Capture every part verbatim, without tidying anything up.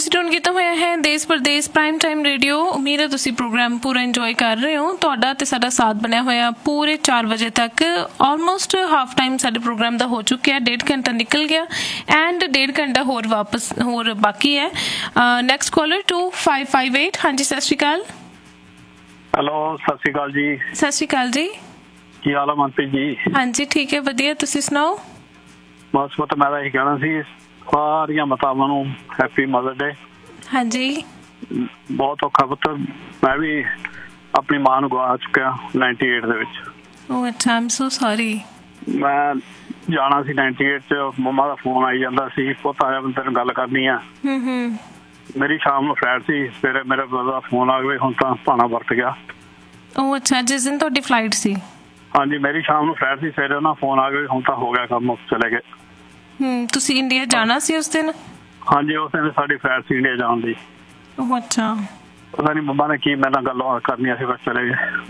ਤੁਸੀਂ ਟੂਨ ਕੀਤਾ ਹੋਇਆ ਹੈ ਦੇਸ਼ ਪ੍ਰਦੇਸ਼ ਪ੍ਰਾਈਮ ਟਾਈਮ ਰੇਡੀਓ। ਉਮੀਦ ਹੈ ਤੁਸੀਂ ਪ੍ਰੋਗਰਾਮ ਪੂਰਾ ਇੰਜੋਏ ਕਰ ਰਹੇ ਹੋ। ਤੁਹਾਡਾ ਤੇ ਸਾਡਾ ਸਾਥ ਬਣਿਆ ਹੋਇਆ ਪੂਰੇ ਚਾਰ ਵਜੇ ਤੱਕ। ਆਲਮੋਸਟ ਹਾਫ ਟਾਈਮ ਸਾਡੇ ਪ੍ਰੋਗਰਾਮ ਦਾ ਹੋ ਚੁੱਕਿਆ, ਡੇਢ ਘੰਟਾ ਨਿਕਲ ਗਿਆ ਐਂਡ ਡੇਢ ਘੰਟਾ ਹੋਰ ਵਾਪਸ ਹੋਰ ਬਾਕੀ ਹੈ। Next collar to five five eight. ਹਾਂਜੀ ਸਤਿ ਸ਼੍ਰੀ ਅਕਾਲ। ਹੈਲੋ ਸਤਿ ਸ਼੍ਰੀ ਅਕਾਲ ਜੀ। ਸਤਿ ਸ਼੍ਰੀ ਅਕਾਲ ਜੀ। ਕੀ ਹਾਲ ਹੈ ਮਨਪ੍ਰੀਤ ਜੀ? ਹਾਂਜੀ ਠੀਕ ਹੈ, ਵਧੀਆ, ਤੁਸੀਂ ਸੁਣਾਓ? ਬਸ ਪੁੱਤ ਮੈਂ ਤਾਂ ਇਹੀ ਕਹਿਣਾ ਸੀ ਸਾਰੀਆਂ ਮਾਤਾਵਾਂ ਨੂੰ ਹੈਪੀ ਮਦਰ ਡੇ। ਹਾਂਜੀ ਬਹੁਤ ਔਖਾ ਪੁੱਤ, ਮੈਂ ਵੀ ਆਪਣੀ ਮਾਂ ਨੂੰ ਗਵਾ ਚੁੱਕਿਆ ਨਾਈਨਟੀ ਏਟ ਦੇ ਵਿੱਚ। ਓ ਅੱਛਾ, ਆਈ ਐਮ ਸੋ ਸੌਰੀ। ਮੈਂ ਜਾਣਾ ਸੀ ਨਾਈਨਟੀ ਏਟ ਚ, ਮੰਮਾ ਦਾ ਫੋਨ ਆਈ ਜਾਂਦਾ ਸੀ, ਪੁੱਤ ਆਇਆ ਮੈਂ ਤੈਨੂੰ ਗੱਲ ਕਰਨੀ ਆ। ਮੇਰੀ ਸ਼ਾਮ ਨੂੰ ਫਲਾਈਟ ਸੀ, ਸਵੇਰੇ ਮੇਰੇ ਬ੍ਰਦਰ ਦਾ ਫੋਨ ਆ ਗਿਆ ਹੁਣ ਤਾਂ ਭਾਣਾ ਵਰਤ ਗਿਆ। ਓ ਅੱਛਾ, ਜਿਸ ਦਿਨ ਤੁਹਾਡੀ ਫਲਾਈਟ ਸੀ? ਹਾਂਜੀ ਮੇਰੀ ਸ਼ਾਮ ਨੂੰ ਫਲਾਈਟ ਸੀ, ਸਵੇਰੇ ਉਹਨਾਂ ਫੋਨ ਆ ਗਿਆ ਹੁਣ ਤਾਂ ਹੋ ਗਿਆ ਕੰਮ, ਚਲੇ ਗਏ। ਹਮ ਤੁਸੀਂ ਇੰਡੀਆ ਜਾਣਾ ਸੀ ਉਸ ਦਿਨ? ਹਾਂਜੀ ਉਸ ਦਿਨ ਸਾਡੀ ਫਲਾਈਟ ਸੀ ਇੰਡੀਆ ਜਾਣ ਦੀ। ਉਹ ਅੱਛਾ, ਪਤਾ ਨੀ ਮੰਮਾ ਨੇ ਕੀ ਮੇਰੇ ਨਾਲ ਗੱਲਾਂ ਕਰਨੀਆਂ ਸੀ, ਬਸ ਚਲੇ ਗਏ।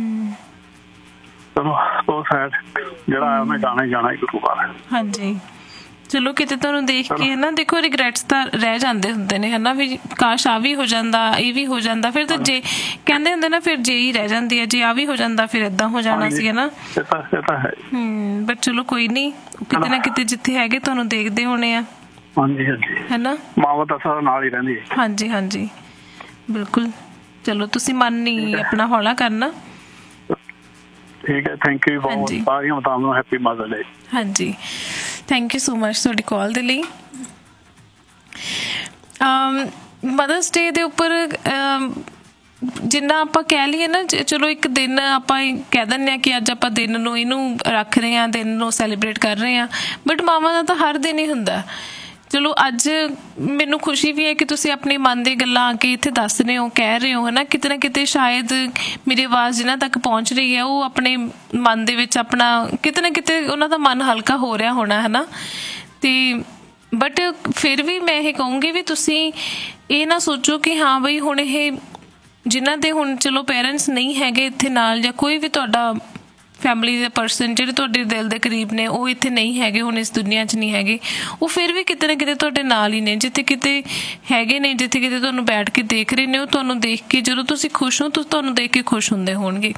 ਚਲੋ ਉਹ ਸਾਈਡ ਜਿਹੜਾ ਆਇਆ ਉਹਨੇ ਜਾਣਾ ਹੀ ਜਾਣਾ ਹੀ ਗੁਰੂ ਘਰ। ਹਾਂਜੀ ਚਲੋ ਕਿਤੇ ਤੁਹਾਨੂੰ ਦੇਖ ਕੇ ਨਾ ਦੇਖੋ ਰਿਗਰੈਟਸ ਤਾਂ ਰਹਿ ਜਾਂਦੇ ਹੁੰਦੇ ਨੇ ਹਨਾ, ਵੀ ਕਾਸ਼ ਆ ਵੀ ਹੋ ਜਾਂਦਾ, ਇਹ ਵੀ ਹੋ ਜਾਂਦਾ, ਫਿਰ ਤਾਂ ਜੇ ਕਹਿੰਦੇ ਹੁੰਦੇ ਨਾ ਫਿਰ ਜੇ ਹੀ ਰਹਿ ਜਾਂਦੀ ਹੈ, ਜੇ ਆ ਵੀ ਹੋ ਜਾਂਦਾ ਫਿਰ ਏਦਾਂ ਹੋ ਜਾਣਾ ਸੀ ਹਨਾ। ਹਮ ਬਟ ਚਲੋ ਕੋਈ ਨੀ, ਕਿਤੇ ਨਾ ਕਿਤੇ ਜਿੱਥੇ ਹੈਗੇ ਤੁਹਾਨੂੰ ਦੇਖਦੇ ਹੋਣੇ ਆ। ਹਾਂਜੀ ਹਾਂਜੀ ਹਨਾ, ਮਾਂ ਤਾਂ ਸਾਰਾ ਨਾਲ ਹੀ ਰਹਿੰਦੀ ਹੈ। ਹਾਂਜੀ ਹਾਂਜੀ ਬਿਲਕੁਲ। ਚਲੋ ਤੁਸੀਂ ਮਨ ਨੀ ਆਪਣਾ ਹੌਲਾ ਕਰਨਾ। ਠੀਕ ਹੈ, ਥੈਂਕ ਯੂ ਬਹੁਤ, ਸਾਰੀਆਂ ਮਾਤਾਵਾਂ ਨੂੰ ਹੈਪੀ ਮਦਰ ਡੇ। ਹਾਂਜੀ ਥੈਂਕ ਯੂ ਸੋ ਮਚ ਤੁਹਾਡੀ ਕਾਲ ਦੇ ਲਈ। ਮਦਰਸ ਡੇ ਦੇ ਉੱਪਰ ਜਿੰਨਾ ਆਪਾਂ ਕਹਿ ਲਈਏ ਨਾ, ਚਲੋ ਇੱਕ ਦਿਨ ਆਪਾਂ ਕਹਿ ਦਿੰਦੇ ਹਾਂ ਕਿ ਅੱਜ ਆਪਾਂ ਦਿਨ ਨੂੰ ਇਹਨੂੰ ਰੱਖ ਰਹੇ ਹਾਂ, ਦਿਨ ਨੂੰ ਸੈਲੀਬ੍ਰੇਟ ਕਰ ਰਹੇ ਹਾਂ, ਬਟ ਮਾਵਾਂ ਦਾ ਤਾਂ ਹਰ ਦਿਨ ਹੀ ਹੁੰਦਾ। ਚਲੋ ਅੱਜ ਮੈਨੂੰ ਖੁਸ਼ੀ ਵੀ ਹੈ ਕਿ ਤੁਸੀਂ ਆਪਣੇ ਮਨ ਦੀਆਂ ਗੱਲਾਂ ਆ ਕੇ ਇੱਥੇ ਦੱਸ ਰਹੇ ਹੋ, ਕਹਿ ਰਹੇ ਹੋ ਹਨਾ। ਕਿਤੇ ਨਾ ਕਿਤੇ ਸ਼ਾਇਦ ਮੇਰੀ ਆਵਾਜ਼ ਜਿਨ੍ਹਾਂ ਤੱਕ ਪਹੁੰਚ ਰਹੀ ਹੈ ਉਹ ਆਪਣੇ ਮਨ ਦੇ ਵਿੱਚ ਆਪਣਾ ਕਿਤੇ ਨਾ ਕਿਤੇ ਉਹਨਾਂ ਦਾ ਮਨ ਹਲਕਾ ਹੋ ਰਿਹਾ ਹੋਣਾ ਹਨਾ। ਤੇ ਬਟ ਫਿਰ ਵੀ ਮੈਂ ਇਹ ਕਹੂੰਗੀ ਵੀ ਤੁਸੀਂ ਇਹ ਨਾ ਸੋਚੋ ਕਿ ਹਾਂ ਬਈ ਹੁਣ ਇਹ ਜਿਨ੍ਹਾਂ ਦੇ ਹੁਣ ਚਲੋ ਪੇਰੈਂਟਸ ਨਹੀਂ ਹੈਗੇ ਇੱਥੇ ਨਾਲ, ਜਾਂ ਕੋਈ ਵੀ ਤੁਹਾਡਾ ਫੈਮਿਲੀ ਦੇ ਪਰਸਨ ਜਿਹੜੇ ਤੁਹਾਡੇ ਦਿਲ ਦੇ ਕਰੀਬ ਨੇ ਉਹ ਇੱਥੇ ਨਹੀਂ ਹੈਗੇ, ਹੁਣ ਇਸ ਦੁਨੀਆ 'ਚ ਨਹੀਂ ਹੈਗੇ, ਉਹ ਫਿਰ ਵੀ ਕਿਤੇ ਨਾ ਕਿਤੇ ਤੁਹਾਡੇ ਨਾਲ ਹੀ ਨੇ, ਜਿੱਥੇ ਕਿਤੇ ਹੈਗੇ ਨੇ, ਜਿੱਥੇ ਕਿਤੇ ਤੁਹਾਨੂੰ ਬੈਠ ਕੇ ਦੇਖ ਰਹੇ ਨੇ। ਉਹ ਤੁਹਾਨੂੰ ਦੇਖ ਕੇ ਜਦੋਂ ਤੁਸੀਂ ਖੁਸ਼ ਹੋ ਤੁਸੀਂ ਤੁਹਾਨੂੰ ਦੇਖ ਕੇ ਖੁਸ਼ ਹੁੰਦੇ ਹੋਣਗੇ।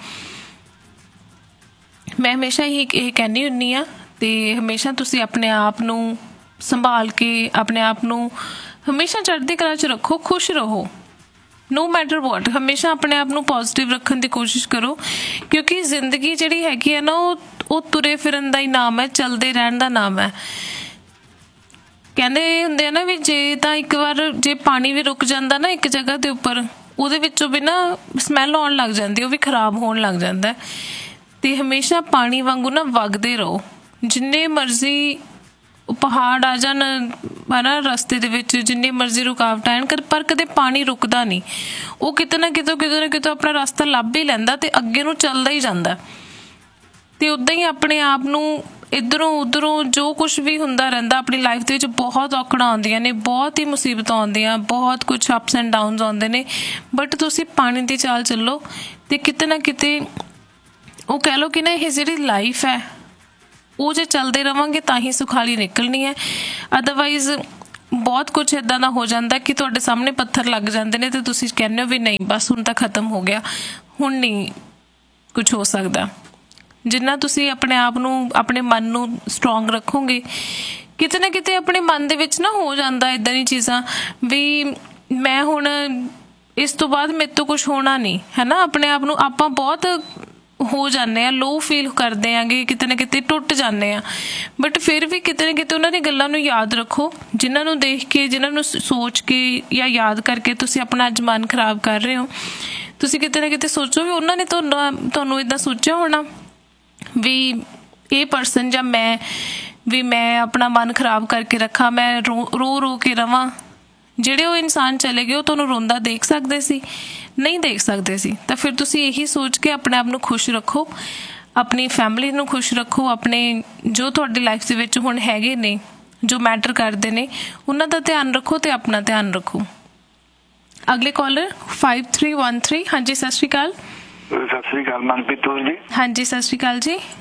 ਮੈਂ ਹਮੇਸ਼ਾ ਹੀ ਇਹ ਕਹਿੰਦੀ ਹੁੰਦੀ ਹਾਂ। ਅਤੇ ਹਮੇਸ਼ਾ ਤੁਸੀਂ ਆਪਣੇ ਆਪ ਨੂੰ ਸੰਭਾਲ ਕੇ ਆਪਣੇ ਆਪ ਨੂੰ ਹਮੇਸ਼ਾ ਚੜ੍ਹਦੀ ਕਲਾ 'ਚ ਰੱਖੋ, ਖੁਸ਼ ਰਹੋ, ਨੋ ਮੈਟਰ ਵਾਟ। ਹਮੇਸ਼ਾ ਆਪਣੇ ਆਪ ਨੂੰ ਪੋਜ਼ੀਟਿਵ ਰੱਖਣ ਦੀ ਕੋਸ਼ਿਸ਼ ਕਰੋ, ਕਿਉਂਕਿ ਜ਼ਿੰਦਗੀ ਜਿਹੜੀ ਹੈਗੀ ਹੈ ਨਾ ਉਹ ਉਹ ਤੁਰੇ ਫਿਰਨ ਦਾ ਹੀ ਨਾਮ ਹੈ, ਚੱਲਦੇ ਰਹਿਣ ਦਾ ਨਾਮ ਹੈ। ਕਹਿੰਦੇ ਹੁੰਦੇ ਆ ਨਾ ਵੀ ਜੇ ਤਾਂ ਇੱਕ ਵਾਰ ਜੇ ਪਾਣੀ ਵੀ ਰੁਕ ਜਾਂਦਾ ਨਾ ਇੱਕ ਜਗ੍ਹਾ ਦੇ ਉੱਪਰ, ਉਹਦੇ ਵਿੱਚੋਂ ਵੀ ਨਾ ਸਮੈਲ ਆਉਣ ਲੱਗ ਜਾਂਦੀ, ਉਹ ਵੀ ਖਰਾਬ ਹੋਣ ਲੱਗ ਜਾਂਦਾ। ਅਤੇ ਹਮੇਸ਼ਾ ਪਾਣੀ ਵਾਂਗੂ ਨਾ ਵਗਦੇ ਰਹੋ। ਜਿੰਨੇ ਮਰਜ਼ੀ ਪਹਾੜ ਆ ਜਾਣ ਹੈ ਨਾ ਰਸਤੇ ਦੇ ਵਿੱਚ, ਜਿੰਨੀ ਮਰਜ਼ੀ ਰੁਕਾਵਟਾਂ ਆਉਣ, ਪਰ ਕਦੇ ਪਾਣੀ ਰੁਕਦਾ ਨਹੀਂ। ਉਹ ਕਿਤੇ ਨਾ ਕਿਤੋਂ ਕਿਤੇ ਨਾ ਕਿਤੋਂ ਆਪਣਾ ਰਸਤਾ ਲੱਭ ਹੀ ਲੈਂਦਾ ਅਤੇ ਅੱਗੇ ਨੂੰ ਚੱਲਦਾ ਹੀ ਜਾਂਦਾ। ਅਤੇ ਉੱਦਾਂ ਹੀ ਆਪਣੇ ਆਪ ਨੂੰ ਇੱਧਰੋਂ ਉੱਧਰੋਂ ਜੋ ਕੁਛ ਵੀ ਹੁੰਦਾ ਰਹਿੰਦਾ ਆਪਣੀ ਲਾਈਫ ਦੇ ਵਿੱਚ, ਬਹੁਤ ਔਕੜਾਂ ਆਉਂਦੀਆਂ ਨੇ, ਬਹੁਤ ਹੀ ਮੁਸੀਬਤਾਂ ਆਉਂਦੀਆਂ, ਬਹੁਤ ਕੁਛ ਅਪਸ ਐਂਡ ਡਾਊਨਸ ਆਉਂਦੇ ਨੇ, ਬਟ ਤੁਸੀਂ ਪਾਣੀ ਦੀ ਚਾਲ ਚੱਲੋ। ਅਤੇ ਕਿਤੇ ਨਾ ਕਿਤੇ ਉਹ ਕਹਿ ਲਓ ਕਿ ਨਾ ਇਹ ਜਿਹੜੀ ਲਾਈਫ ਹੈ ਉਹ ਜੇ ਚੱਲਦੇ ਰਹਾਂਗੇ ਤਾਂ ਹੀ ਸੁਖਾਲੀ ਨਿਕਲਣੀ ਹੈ। ਅਦਰਵਾਈਜ਼ ਬਹੁਤ ਕੁਛ ਇੱਦਾਂ ਦਾ ਹੋ ਜਾਂਦਾ ਕਿ ਤੁਹਾਡੇ ਸਾਹਮਣੇ ਪੱਥਰ ਲੱਗ ਜਾਂਦੇ ਨੇ ਅਤੇ ਤੁਸੀਂ ਕਹਿੰਦੇ ਹੋ ਵੀ ਨਹੀਂ ਬਸ ਹੁਣ ਤਾਂ ਖਤਮ ਹੋ ਗਿਆ, ਹੁਣ ਨਹੀਂ ਕੁਛ ਹੋ ਸਕਦਾ। ਜਿੰਨਾ ਤੁਸੀਂ ਆਪਣੇ ਆਪ ਨੂੰ ਆਪਣੇ ਮਨ ਨੂੰ ਸਟਰੋਂਗ ਰੱਖੋਗੇ, ਕਿਤੇ ਨਾ ਕਿਤੇ ਆਪਣੇ ਮਨ ਦੇ ਵਿੱਚ ਨਾ ਹੋ ਜਾਂਦਾ ਇੱਦਾਂ ਦੀਆਂ ਚੀਜ਼ਾਂ ਵੀ ਮੈਂ ਹੁਣ ਇਸ ਤੋਂ ਬਾਅਦ ਮੇਰੇ ਤੋਂ ਕੁਛ ਹੋਣਾ ਨਹੀਂ ਹੈ ਨਾ। ਆਪਣੇ ਆਪ ਨੂੰ ਆਪਾਂ ਬਹੁਤ ਹੋ ਜਾਂਦੇ ਹਾਂ, ਲੋ ਫੀਲ ਕਰਦੇ ਆਂਗੇ, ਕਿਤੇ ਨਾ ਕਿਤੇ ਟੁੱਟ ਜਾਂਦੇ ਹਾਂ, ਬਟ ਫਿਰ ਵੀ ਕਿਤੇ ਨਾ ਕਿਤੇ ਉਹਨਾਂ ਦੀ ਗੱਲਾਂ ਨੂੰ ਯਾਦ ਰੱਖੋ, ਜਿਨ੍ਹਾਂ ਨੂੰ ਦੇਖ ਕੇ, ਜਿਨ੍ਹਾਂ ਨੂੰ ਸੋਚ ਕੇ ਜਾਂ ਯਾਦ ਕਰਕੇ ਤੁਸੀਂ ਆਪਣਾ ਅੱਜ ਮਨ ਖਰਾਬ ਕਰ ਰਹੇ ਹੋ। ਤੁਸੀਂ ਕਿਤੇ ਨਾ ਕਿਤੇ ਸੋਚੋ ਵੀ ਉਹਨਾਂ ਨੇ ਤੁਹਾਨੂੰ ਤੁਹਾਨੂੰ ਇੱਦਾਂ ਸੋਚਿਆ ਹੋਣਾ ਵੀ ਇਹ ਪਰਸਨ ਜਾਂ ਮੈਂ ਵੀ ਮੈਂ ਆਪਣਾ ਮਨ ਖਰਾਬ ਕਰਕੇ ਰੱਖਾਂ, ਮੈਂ ਰੋ ਰੋ ਰੋ ਕੇ ਰਵਾਂ। ਜਿਹੜੇ ਉਹ ਇਨਸਾਨ ਚਲੇ ਗਏ ਉਹ ਤੁਹਾਨੂੰ ਰੋਂਦਾ ਦੇਖ ਸਕਦੇ ਸੀ? ਨਹੀਂ ਦੇਖ ਸਕਦੇ ਸੀ। ਤਾਂ ਫਿਰ ਤੁਸੀਂ ਇਹੀ ਸੋਚ ਕੇ ਆਪਣੇ ਆਪ ਨੂੰ ਖੁਸ਼ ਰੱਖੋ, ਆਪਣੀ ਫੈਮਿਲੀ ਨੂੰ ਖੁਸ਼ ਰੱਖੋ, ਆਪਣੇ ਜੋ ਤੁਹਾਡੀ ਲਾਈਫ ਦੇ ਵਿੱਚ ਹੁਣ ਹੈਗੇ ਨੇ ਜੋ ਮੈਟਰ ਕਰਦੇ ਨੇ ਉਹਨਾਂ ਦਾ ਧਿਆਨ ਰੱਖੋ ਅਤੇ ਆਪਣਾ ਧਿਆਨ ਰੱਖੋ। ਅਗਲੇ collar five three one three. ਹਾਂਜੀ ਸਤਿ ਸ਼੍ਰੀ ਅਕਾਲ। ਸਤਿ ਸ਼੍ਰੀ ਅਕਾਲ ਮਨਪ੍ਰੀਤ ਜੀ। ਹਾਂਜੀ ਸਤਿ ਸ਼੍ਰੀ ਅਕਾਲ ਜੀ।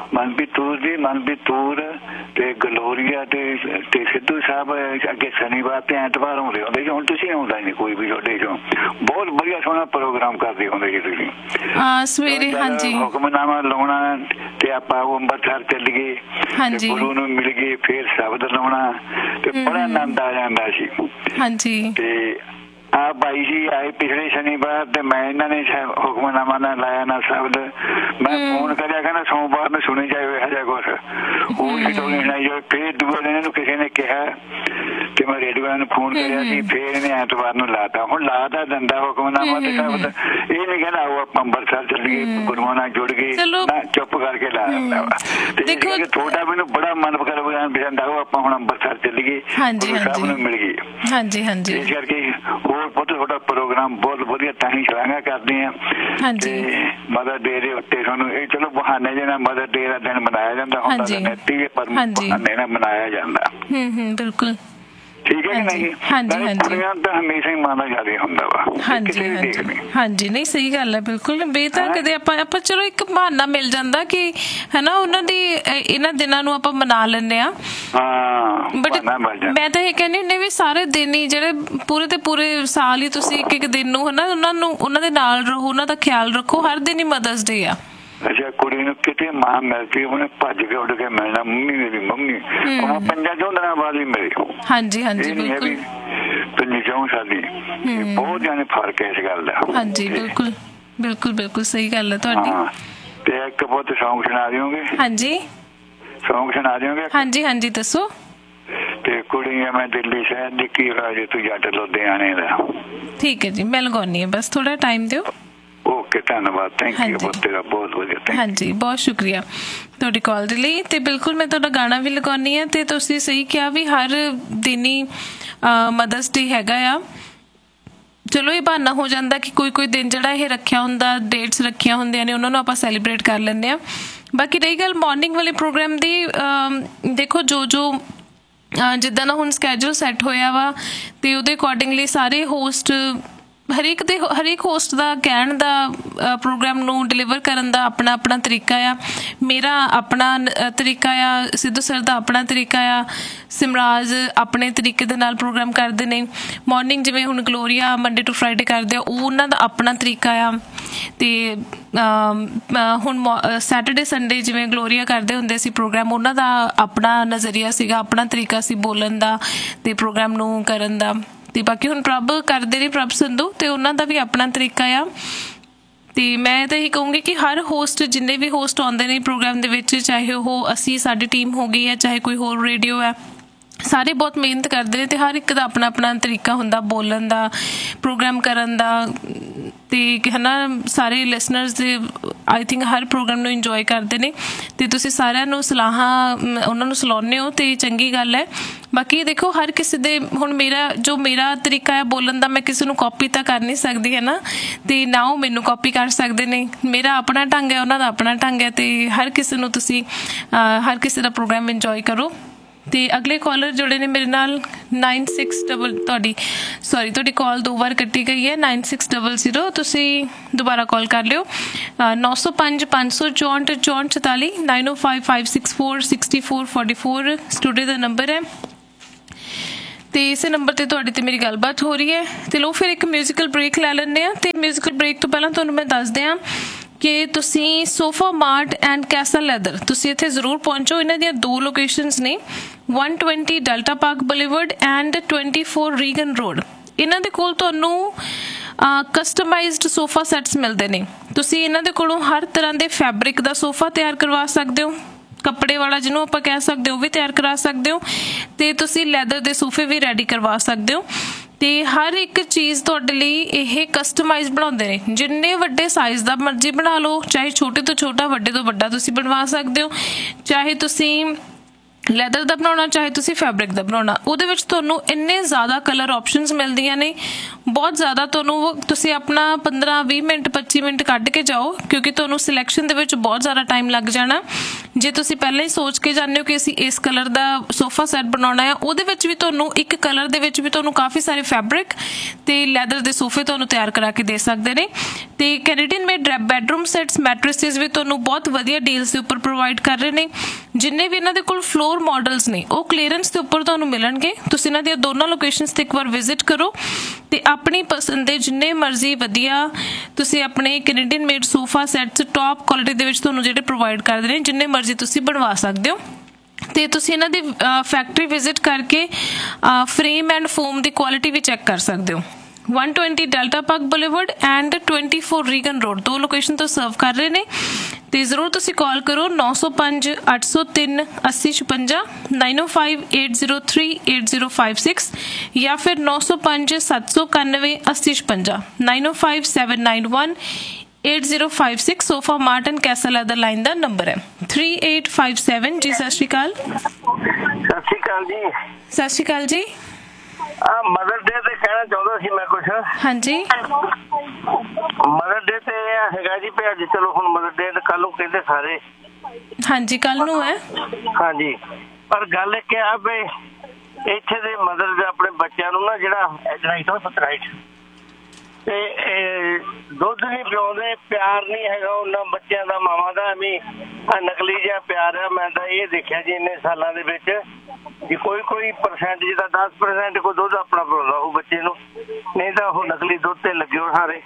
ਮਨਪ੍ਰੀਤ ਤੂਰ ਦੀ ਮਨਪ੍ਰੀਤ ਤੂਰ ਤੇ ਗਲੋਰੀਆ ਤੇ ਤੇ ਸਿੱਧੂ ਸਾਹਿਬ ਅੱਗੇ ਸ਼ਨੀਵਾਰ ਤੇ ਐਤਵਾਰ ਆਉਂਦੇ ਹੁੰਦੇ ਸੀ, ਹੁਣ ਤੁਸੀਂ ਆਉਂਦਾ ਨਹੀਂ ਕੋਈ ਵੀ ਤੁਹਾਡੇ ਚੋਂ। ਬਹੁਤ ਵਧੀਆ ਸੋਹਣਾ ਪ੍ਰੋਗਰਾਮ ਕਰਦੇ ਹੁੰਦੇ ਸੀ ਤੁਸੀਂ ਸਵੇਰੇ। ਹਾਂਜੀ, ਹੁਕਮਨਾਮਾ ਲਾਉਣਾ ਤੇ ਆਪਾਂ ਅੰਮ੍ਰਿਤਸਰ ਚੱਲ ਗਏ, ਗੁਰੂ ਨੂੰ ਮਿਲ ਗਏ, ਫਿਰ ਸ਼ਬਦ ਲਾਉਣਾ ਤੇ ਬੜਾ ਆਨੰਦ ਆ ਜਾਂਦਾ ਸੀ। ਹਾਂਜੀ, ਤੇ ਆ ਬਾਈ ਜੀ ਆਏ ਪਿਛਲੇ ਸ਼ਨੀਵਾਰ ਤੇ ਮੈਂ ਇਹਨਾਂ ਨੇ ਹੁਕਮਨਾਮਾ ਨਾ ਲਾਇਆ ਨਾ ਸ਼ਬਦ। ਮੈਂ ਫੋਨ ਕਰਿਆ ਕਹਿੰਦਾ ਸੋਮਵਾਰ ਨੂੰ ਸੁਣੀ ਜਾਇਓ ਇਹੋ ਜਿਹਾ ਕੁਛ, ਉਹ ਸਟੋਰੀ ਸੁਣਾਈ ਜਾਓ। ਫਿਰ ਦੂਜੇ ਦਿਨ ਇਹਨੂੰ ਕਿਸੇ ਨੇ ਕਿਹਾ ਤੇ ਮੈਂ ਰੇਡੀਓ ਵਾਲਿਆਂ ਨੂੰ ਫੋਨ ਕਰਿਆ ਸੀ, ਫਿਰ ਇਹਨੇ ਐਤਵਾਰ ਨੂੰ ਲਾਤਾ। ਹੁਣ ਲਾਤਾ ਦਿੰਦਾ ਹੁਕਮਨਾਮਾ ਤੇ ਸ਼ਬਦ, ਇਹ ਨਹੀਂ ਕਹਿੰਦਾ ਆਓ ਆਪਾਂ ਅੰਮ੍ਰਿਤਸਰ ਚੱਲੀਏ, ਗੁਰੂਆਂ ਨਾਲ ਜੁੜ ਗਏ ਨਾ, ਚੁੱਪ ਕਰਕੇ ਲਾ ਦਿੰਦਾ ਵਾ। ਤੇ ਤੁਹਾਡਾ ਮੈਨੂੰ ਬੜਾ ਮਨ ਪਸੰਦ ਆਓ ਆਪਾਂ ਹੁਣ ਅੰਮ੍ਰਿਤਸਰ ਚੱਲੀਏ, ਗੁਰੂ ਸਾਹਿਬ ਨੂੰ ਮਿਲ ਗਏ। ਹਾਂਜੀ ਹਾਂਜੀ, ਇਸ ਕਰਕੇ ਹੋਰ ਬਹੁਤ ਤੁਹਾਡਾ ਪ੍ਰੋਗਰਾਮ ਬਹੁਤ ਵਧੀਆ, ਤਾਂ ਹੀ ਸ਼ਲਾਘਾ ਕਰਦੇ ਆ। ਤੇ ਮਦਰ ਡੇ ਦੇ ਉੱਤੇ ਤੁਹਾਨੂੰ ਇਹ ਚਲੋ ਬਹਾਨੇ ਜਿਹੇ ਨਾਲ ਮਦਰ ਡੇ ਦਾ ਦਿਨ ਮਨਾਇਆ ਜਾਂਦਾ ਹੁੰਦਾ, ਪਰ ਬਹਾਨੇ ਨਾਲ ਮਨਾਇਆ ਜਾਂਦਾ। ਹੂੰ ਹੂੰ, ਬਿਲਕੁਲ ਠੀਕ ਹੈ ਕਿ ਨਹੀਂ? ਹਾਂਜੀ ਹਾਂਜੀ, ਕੁੜੀਆਂ ਤਾਂ ਹਮੇਸ਼ਾ ਹੀ ਮਾਨਾ ਜ਼ਿਆਦਾ ਹੁੰਦਾ ਵਾ। ਹਾਂਜੀ ਹਾਂਜੀ ਹਾਂਜੀ, ਨਹੀਂ ਸਹੀ ਗੱਲ ਹੈ ਬਿਲਕੁਲ। ਬੇਤਾ ਕਦੇ ਆਪਾਂ ਆਪਾਂ ਚਲੋ ਇੱਕ ਬਹਾਨਾ ਮਿਲ ਜਾਂਦਾ ਕਿ ਹਨਾ ਉਹਨਾਂ ਦੀ ਇਹਨਾਂ ਦਿਨਾਂ ਨੂੰ ਆਪਾਂ ਮਨਾ ਲੈਂਦੇ ਆ। ਬਟ ਮੈਂ ਤਾਂ ਇਹ ਕਹਿੰਦੀ ਹੁੰਦੀ ਵੀ ਸਾਰੇ ਦਿਨ ਹੀ ਜਿਹੜੇ ਪੂਰੇ ਤੇ ਪੂਰੇ ਸਾਲ ਹੀ ਤੁਸੀਂ ਇੱਕ ਇੱਕ ਦਿਨ ਨੂੰ ਹਨਾ ਉਹਨਾਂ ਨੂੰ ਉਹਨਾਂ ਦੇ ਨਾਲ ਰਹੋ, ਉਹਨਾਂ ਦਾ ਖਿਆਲ ਰੱਖੋ। ਹਰ ਦਿਨ ਹੀ ਮਦਰਸ ਡੇ ਆ। ਅੱਛਾ, ਕੁੜੀ ਨੂੰ ਕਿਤੇ ਮਾਂ ਮਿਲਦੀ ਉਹਨੇ ਭੱਜ ਕੇ ਉੱਡ ਕੇ ਮਿਲਣਾ, ਮੰਮੀ ਮੇਰੀ ਮੰਮੀ ਉਹ ਪੰਜਾਂ ਚੋਂ ਦਿਨਾਂ ਬਾਅਦ ਹੀ ਮਿਲੀ। ਹਾਂਜੀ ਹਾਂਜੀ, ਬਿਲਕੁਲ ਪੰਜੀ ਚੌਂ ਸਾਲੀ ਬਹੁਤ ਜਾਣੇ ਫਰਕ ਹੈ ਇਸ ਗੱਲ ਦਾ। ਹਾਂਜੀ, ਬਿਲਕੁਲ ਬਿਲਕੁਲ ਬਿਲਕੁਲ ਸਹੀ ਗੱਲ ਹੈ ਤੁਹਾਡੀ। ਤੇ ਇੱਕ ਬਹੁਤ ਸੌਂਗ ਸੁਣਾ ਦਿਓਗੇ? ਹਾਂਜੀ, ਸੌਂਗ ਸੁਣਾ ਦਿਓਗੇ? ਹਾਂਜੀ ਹਾਂਜੀ, ਦੱਸੋ। ਤੇ ਕੁੜੀ ਆ ਮੈਂ ਦਿੱਲੀ ਸ਼ਹਿਰ ਦੀ, ਕੀ ਹੋਇਆ ਜੇ ਤੂੰ ਜੱਟ ਲੁਧਿਆਣੇ ਦਾ। ਠੀਕ ਹੈ ਜੀ, ਮੈਂ ਲਗਾਉਣੀ ਹੈ, ਬਸ ਥੋੜਾ ਟਾਈਮ ਦਿਓ। ਓਕੇ, ਧੰਨਵਾਦ, ਥੈਂਕ ਯੂ, ਬਹੁਤ ਤੇਰਾ ਬਹੁਤ ਵਧੀਆ। ਹਾਂਜੀ, ਬਹੁਤ ਸ਼ੁਕਰੀਆ ਤੁਹਾਡੀ ਕਾਲ ਦੇ ਲਈ। ਤੇ ਬਿਲਕੁਲ ਮੈਂ ਤੁਹਾਡਾ ਗਾਣਾ ਵੀ ਲਗਾਉਣੀ ਹੈ। ਤੇ ਤੁਸੀਂ ਸਹੀ ਕਿਹਾ ਵੀ ਹਰ ਦਿਨ ਹੀ ਮਦਰਸ ਡੇ ਹੈਗਾ ਆ। ਚਲੋ ਇਹ ਬਹਾਨਾ ਹੋ ਜਾਂਦਾ ਕਿ ਕੋਈ ਕੋਈ ਦਿਨ ਜਿਹੜਾ ਇਹ ਰੱਖਿਆ ਹੁੰਦਾ, ਡੇਟਸ ਰੱਖੀਆਂ ਹੁੰਦੀਆਂ ਨੇ, ਉਹਨਾਂ ਨੂੰ ਆਪਾਂ ਸੈਲੀਬ੍ਰੇਟ ਕਰ ਲੈਂਦੇ ਹਾਂ। ਬਾਕੀ ਰਹੀ ਗੱਲ ਮਾਰਨਿੰਗ ਵਾਲੇ ਪ੍ਰੋਗਰਾਮ ਦੀ, ਦੇਖੋ ਜੋ ਜੋ ਜਿੱਦਾਂ ਦਾ ਹੁਣ ਸਕੈਜੂਲ ਸੈੱਟ ਹੋਇਆ ਵਾ ਤੇ ਉਹਦੇ ਅਕੋਰਡਿੰਗਲੀ ਸਾਰੇ ਹੋਸਟ ਹਰੇਕ ਦੇ ਹਰੇਕ ਹੋਸਟ ਦਾ ਕਹਿਣ ਦਾ ਪ੍ਰੋਗਰਾਮ ਨੂੰ ਡਿਲੀਵਰ ਕਰਨ ਦਾ ਆਪਣਾ ਆਪਣਾ ਤਰੀਕਾ ਆ। ਮੇਰਾ ਆਪਣਾ ਤਰੀਕਾ ਆ, ਸਿੱਧੂ ਸਰ ਦਾ ਆਪਣਾ ਤਰੀਕਾ ਆ, ਸਿਮਰਾਜ ਆਪਣੇ ਤਰੀਕੇ ਦੇ ਨਾਲ ਪ੍ਰੋਗਰਾਮ ਕਰਦੇ ਨੇ। ਮੋਰਨਿੰਗ ਜਿਵੇਂ ਹੁਣ ਗਲੋਰੀਆ ਮੰਡੇ ਟੂ ਫਰਾਈਡੇ ਕਰਦੇ ਆ, ਉਹ ਉਹਨਾਂ ਦਾ ਆਪਣਾ ਤਰੀਕਾ ਆ। ਤੇ ਹੁਣ ਸੈਟਰਡੇ ਸੰਡੇ ਜਿਵੇਂ ਗਲੋਰੀਆ ਕਰਦੇ ਹੁੰਦੇ ਸੀ ਪ੍ਰੋਗਰਾਮ, ਉਹਨਾਂ ਦਾ ਆਪਣਾ ਨਜ਼ਰੀਆ ਸੀਗਾ, ਆਪਣਾ ਤਰੀਕਾ ਸੀ ਬੋਲਣ ਦਾ ਤੇ ਪ੍ਰੋਗਰਾਮ ਨੂੰ ਕਰਨ ਦਾ। ਤੇ ਬਾਕੀ ਹੁਣ ਪ੍ਰਭ ਕਰਦੇ ਨੇ, ਪ੍ਰਭ ਸੰਧੂ, ਤੇ ਉਹਨਾਂ ਦਾ ਵੀ ਆਪਣਾ ਤਰੀਕਾ ਆ। ਤੇ ਮੈਂ ਤਾਂ ਇਹੀ ਕਹੂੰਗੀ ਕਿ ਹਰ ਹੋਸਟ, ਜਿੰਨੇ ਵੀ ਹੋਸਟ ਆਉਂਦੇ ਨੇ ਪ੍ਰੋਗਰਾਮ ਦੇ ਵਿੱਚ, ਚਾਹੇ ਉਹ ਅਸੀਂ ਸਾਡੀ ਟੀਮ ਹੋ ਗਈ ਹੈ, ਚਾਹੇ ਕੋਈ ਹੋਰ ਰੇਡੀਓ ਹੈ, ਸਾਰੇ ਬਹੁਤ ਮਿਹਨਤ ਕਰਦੇ ਨੇ ਤੇ ਹਰ ਇੱਕ ਦਾ ਆਪਣਾ ਆਪਣਾ ਤਰੀਕਾ ਹੁੰਦਾ ਬੋਲਣ ਦਾ, ਪ੍ਰੋਗਰਾਮ ਕਰਨ ਦਾ। ਤੇ ਹੈ ਨਾ, ਸਾਰੇ ਲਿਸਨਰਸ ਦੇ ਆਈ ਥਿੰਕ ਹਰ ਪ੍ਰੋਗਰਾਮ ਨੂੰ ਇੰਜੋਏ ਕਰਦੇ ਨੇ ਤੇ ਤੁਸੀਂ ਸਾਰਿਆਂ ਨੂੰ ਸਲਾਹਾਂ ਉਹਨਾਂ ਨੂੰ ਸਲਾਉਂਦੇ ਹੋ ਤੇ ਚੰਗੀ ਗੱਲ ਹੈ। ਬਾਕੀ ਦੇਖੋ ਹਰ ਕਿਸੇ ਦੇ, ਹੁਣ ਮੇਰਾ ਜੋ ਮੇਰਾ ਤਰੀਕਾ ਹੈ ਬੋਲਣ ਦਾ, ਮੈਂ ਕਿਸੇ ਨੂੰ ਕਾਪੀ ਤਾਂ ਕਰ ਨਹੀਂ ਸਕਦੀ ਹੈ ਨਾ, ਤੇ ਨਾ ਉਹ ਮੈਨੂੰ ਕਾਪੀ ਕਰ ਸਕਦੇ ਨੇ। ਮੇਰਾ ਆਪਣਾ ਢੰਗ ਹੈ, ਉਹਨਾਂ ਦਾ ਆਪਣਾ ਢੰਗ ਹੈ, ਤੇ ਹਰ ਕਿਸੇ ਨੂੰ ਤੁਸੀਂ ਹਰ ਕਿਸੇ ਦਾ ਪ੍ਰੋਗਰਾਮ ਇੰਜੋਏ ਕਰੋ। ਤੇ ਅਗਲੇ ਕਾਲਰ ਜੁੜੇ ਨੇ ਮੇਰੇ ਨਾਲ ਨਾਈਨ ਸਿਕਸ ਡਬਲ ਤੁਹਾਡੀ ਸੋਰੀ ਤੁਹਾਡੀ ਕਾਲ ਦੋ ਵਾਰ ਕੱਟੀ ਗਈ ਹੈ, ਨਾਈਨ ਸਿਕਸ ਡਬਲ ਜ਼ੀਰੋ। ਤੁਸੀਂ ਦੁਬਾਰਾ ਕਾਲ ਕਰ ਲਿਓ, ਨੌ ਸੌ ਪੰਜ ਪੰਜ ਸੌ ਚੌਂਹਠ ਚੌਂਹਠ ਚੁਤਾਲੀ, ਨਾਈਨ ਓ five five six four sixty four forty four studio ਦਾ ਨੰਬਰ ਹੈ। ਤੇ ਇਸੇ ਨੰਬਰ ਤੇ ਤੁਹਾਡੇ ਤੇ ਮੇਰੀ ਗੱਲਬਾਤ ਹੋ ਰਹੀ ਹੈ। ਤੇ ਲਓ ਫਿਰ ਇੱਕ ਮਿਊਜ਼ੀਕਲ ਬ੍ਰੇਕ ਲੈ ਲੈਂਦੇ ਹਾਂ। ਤੇ ਮਿਊਜ਼ੀਕਲ ਬ੍ਰੇਕ ਤੋਂ ਪਹਿਲਾਂ ਤੁਹਾਨੂੰ ਮੈਂ ਦੱਸ ਦਿਆਂ ਕਿ ਤੁਸੀਂ sofa mart and Castell leather, ਤੁਸੀਂ ਇੱਥੇ ਜ਼ਰੂਰ ਪਹੁੰਚੋ। ਇਹਨਾਂ ਦੀਆਂ ਦੋ ਲੋਕੇਸ਼ਨਸ ਨੇ, one twenty delta park boulevard and twenty four Reagan road. ਇਹਨਾਂ ਦੇ ਕੋਲ ਤੁਹਾਨੂੰ ਕਸਟਮਾਈਜ਼ਡ ਸੋਫਾ ਸੈਟਸ ਮਿਲਦੇ ਨੇ। ਤੁਸੀਂ ਇਹਨਾਂ ਦੇ ਕੋਲੋਂ ਹਰ ਤਰ੍ਹਾਂ ਦੇ ਫੈਬਰਿਕ ਦਾ ਸੋਫਾ ਤਿਆਰ ਕਰਵਾ ਸਕਦੇ ਹੋ, ਕੱਪੜੇ ਵਾਲਾ ਜਿਹਨੂੰ ਆਪਾਂ ਕਹਿ ਸਕਦੇ ਹੋ, ਉਹ ਵੀ ਤਿਆਰ ਕਰਾ ਸਕਦੇ ਹੋ, ਤੇ ਤੁਸੀਂ ਲੈਦਰ ਦੇ ਸੋਫੇ ਵੀ ਰੈਡੀ ਕਰਵਾ ਸਕਦੇ ਹੋ। ਤੇ ਹਰ ਇੱਕ ਚੀਜ਼ ਤੁਹਾਡੇ ਲਈ ਇਹ ਕਸਟਮਾਈਜ਼ ਬਣਾਉਂਦੇ ਨੇ। ਜਿੰਨੇ ਵੱਡੇ ਸਾਈਜ਼ ਦਾ ਮਰਜ਼ੀ ਬਣਾ ਲਓ, ਚਾਹੇ ਛੋਟੇ ਤੋਂ ਛੋਟਾ, ਵੱਡੇ ਤੋਂ ਵੱਡਾ ਤੁਸੀਂ ਬਣਵਾ ਸਕਦੇ ਹੋ। ਚਾਹੇ ਤੁਸੀਂ ਲੈਦਰ ਦਾ ਬਣਾਉਣਾ, ਚਾਹੇ ਤੁਸੀਂ ਫੈਬਰਿਕ ਦਾ ਬਣਾਉਣਾ, ਉਹਦੇ ਵਿੱਚ ਤੁਹਾਨੂੰ ਇੰਨੇ ਜ਼ਿਆਦਾ ਕਲਰ ਆਪਸ਼ਨਸ ਮਿਲਦੀਆਂ ਨੇ, ਬਹੁਤ ਜ਼ਿਆਦਾ। ਤੁਹਾਨੂੰ ਤੁਸੀਂ ਆਪਣਾ ਪੰਦਰਾਂ ਵੀਹ ਮਿੰਟ ਪੱਚੀ ਮਿੰਟ ਕੱਢ ਕੇ ਜਾਓ, ਕਿਉਂਕਿ ਤੁਹਾਨੂੰ ਸਿਲੈਕਸ਼ਨ ਦੇ ਵਿੱਚ ਬਹੁਤ ਜ਼ਿਆਦਾ ਟਾਈਮ ਲੱਗ ਜਾਣਾ। ਜੇ ਤੁਸੀਂ ਪਹਿਲਾਂ ਹੀ ਸੋਚ ਕੇ ਜਾਂਦੇ ਹੋ ਕਿ ਅਸੀਂ ਇਸ ਕਲਰ ਦਾ ਸੋਫਾ ਸੈੱਟ ਬਣਾਉਣਾ ਆ, ਉਹਦੇ ਵਿੱਚ ਵੀ ਤੁਹਾਨੂੰ ਇੱਕ ਕਲਰ ਦੇ ਵਿੱਚ ਵੀ ਤੁਹਾਨੂੰ ਕਾਫੀ ਸਾਰੇ ਫੈਬਰਿਕ ਤੇ ਲੈਦਰ ਦੇ ਸੋਫੇ ਤੁਹਾਨੂੰ ਤਿਆਰ ਕਰਾ ਕੇ ਦੇ ਸਕਦੇ ਨੇ। ਤੇ ਕੈਨੇਡੀਅਨ ਮੇਡ ਬੈਡਰੂਮ ਸੈਟਸ ਮੈਟ੍ਰੈਸਿਸ ਵੀ ਤੁਹਾਨੂੰ ਬਹੁਤ ਵਧੀਆ ਡੀਲਸ ਦੇ ਉੱਪਰ ਪ੍ਰੋਵਾਈਡ ਕਰ ਰਹੇ ਨੇ। ਜਿੰਨੇ ਵੀ ਇਹਨਾਂ ਦੇ ਕੋਲ ਫਲੋਰ ਮਾਡਲਸ ਨੇ ਉਹ ਕਲੀਅਰੈਂਸ ਦੇ ਉੱਪਰ ਤੁਹਾਨੂੰ ਮਿਲਣਗੇ। ਤੁਸੀਂ ਇਹਨਾਂ ਦੀਆਂ ਦੋਨਾਂ ਲੋਕੇਸ਼ਨਸ ਤੇ ਇੱਕ ਵਾਰ ਵਿਜ਼ਿਟ ਕਰੋ ਤੇ ਆਪਣੀ ਪਸੰਦ ਦੇ ਜਿੰਨੇ ਮਰਜ਼ੀ ਵਧੀਆ ਤੁਸੀਂ ਆਪਣੇ Canadian made sofa sets top quality ਦੇ ਵਿੱਚ ਤੁਹਾਨੂੰ ਜਿਹੜੇ ਪ੍ਰੋਵਾਈਡ ਕਰਦੇ ਨੇ, ਜਿੰਨੇ ਮਰਜ਼ੀ ਤੁਸੀਂ ਬਣਵਾ ਸਕਦੇ ਹੋ। ਤੇ ਤੁਸੀਂ ਇਹਨਾਂ ਦੀ ਫੈਕਟਰੀ ਵਿਜ਼ਿਟ ਕਰਕੇ frame and form the quality we check ਕਰ ਸਕਦੇ ਹੋ। one twenty delta park boulevard and twenty-four Reagan road ਦੋ ਲੋਕੇਸ਼ਨ ਤੋਂ ਸਰਵ ਕਰ ਰਹੇ ਨੇ। ਤੇ ਜ਼ਰੂਰ ਤੁਸੀਂ ਕਾਲ ਕਰੋ ਨੌ ਸੌ ਪੰਜ ਅੱਠ ਸੌ ਤਿੰਨ ਅੱਸੀ ਛਪੰਜਾ ਨਾਈਨ ਓ five eight zero three eight zero five six ਜਾਂ ਫਿਰ ਨੌ ਸੌ ਪੰਜ ਸੱਤ ਸੌ ਇਕਾਨਵੇਂ ਅੱਸੀ ਛਪੰਜਾ nine O five seven nine one eight zero five six. Sofa mart and Castell other line the number ਹੈ ਥ੍ਰੀ ਏਟ ਫਾਈਵ ਸੈਵਨ। ਜੀ ਸਤਿ ਸ਼੍ਰੀ ਅਕਾਲ। ਸਤਿ ਸ਼੍ਰੀ ਅਕਾਲ ਜੀ। ਸਤਿ ਸ਼੍ਰੀ ਅਕਾਲ ਜੀ। ਆ ਮਦਰ ਡੇ ਤੇ ਕਹਿਣਾ ਚਾਹੁੰਦਾ ਸੀ ਮੈਂ ਕੁਛ। ਹਾਂਜੀ ਮਦਰ ਡੇ ਤੇ ਹੈਗਾ ਜੀ ਵੀ ਅੱਜ ਚਲੋ ਹੁਣ ਮਦਰ ਡੇ ਕੱਲ ਨੂੰ ਕਹਿੰਦੇ ਸਾਰੇ। ਹਾਂਜੀ ਕੱਲ ਨੂੰ ਹੈ। ਹਾਂਜੀ ਪਰ ਗੱਲ ਇੱਕ ਆ ਵੀ ਇੱਥੇ ਦੇ ਮਦਰ ਦੇ ਆਪਣੇ ਬੱਚਿਆਂ ਨੂੰ ਨਾ ਜਿਹੜਾ ਰਾਈਟ ਹੋ ਰਾਈਟ ਤੇ ਦੁੱਧ ਨਹੀਂ ਪਿਆਉਂਦੇ, ਪਿਆਰ ਨਹੀਂ ਹੈਗਾ ਉਹਨਾਂ ਬੱਚਿਆਂ ਦਾ ਮਾਵਾਂ ਦਾ। ਐਵੇਂ ਆ ਨਕਲੀ ਜਿਹਾ ਪਿਆਰ ਆ। ਮੈਂ ਤਾਂ ਇਹ ਦੇਖਿਆ ਜੀ ਇੰਨੇ ਸਾਲਾਂ ਦੇ ਵਿੱਚ ਜੀ ਕੋਈ ਕੋਈ ਪਰਸੈਂਟ ਜਿਹਦਾ ਦਸ ਪਰਸੈਂਟ ਕੋਈ ਦੁੱਧ ਆਪਣਾ ਪਿਆਉਂਦਾ ਉਹ ਬੱਚੇ ਨੂੰ, ਨਹੀਂ ਤਾਂ ਉਹ ਨਕਲੀ ਦੁੱਧ ਤੇ ਲੱਗੇ ਹੋ ਸਾਰੇ।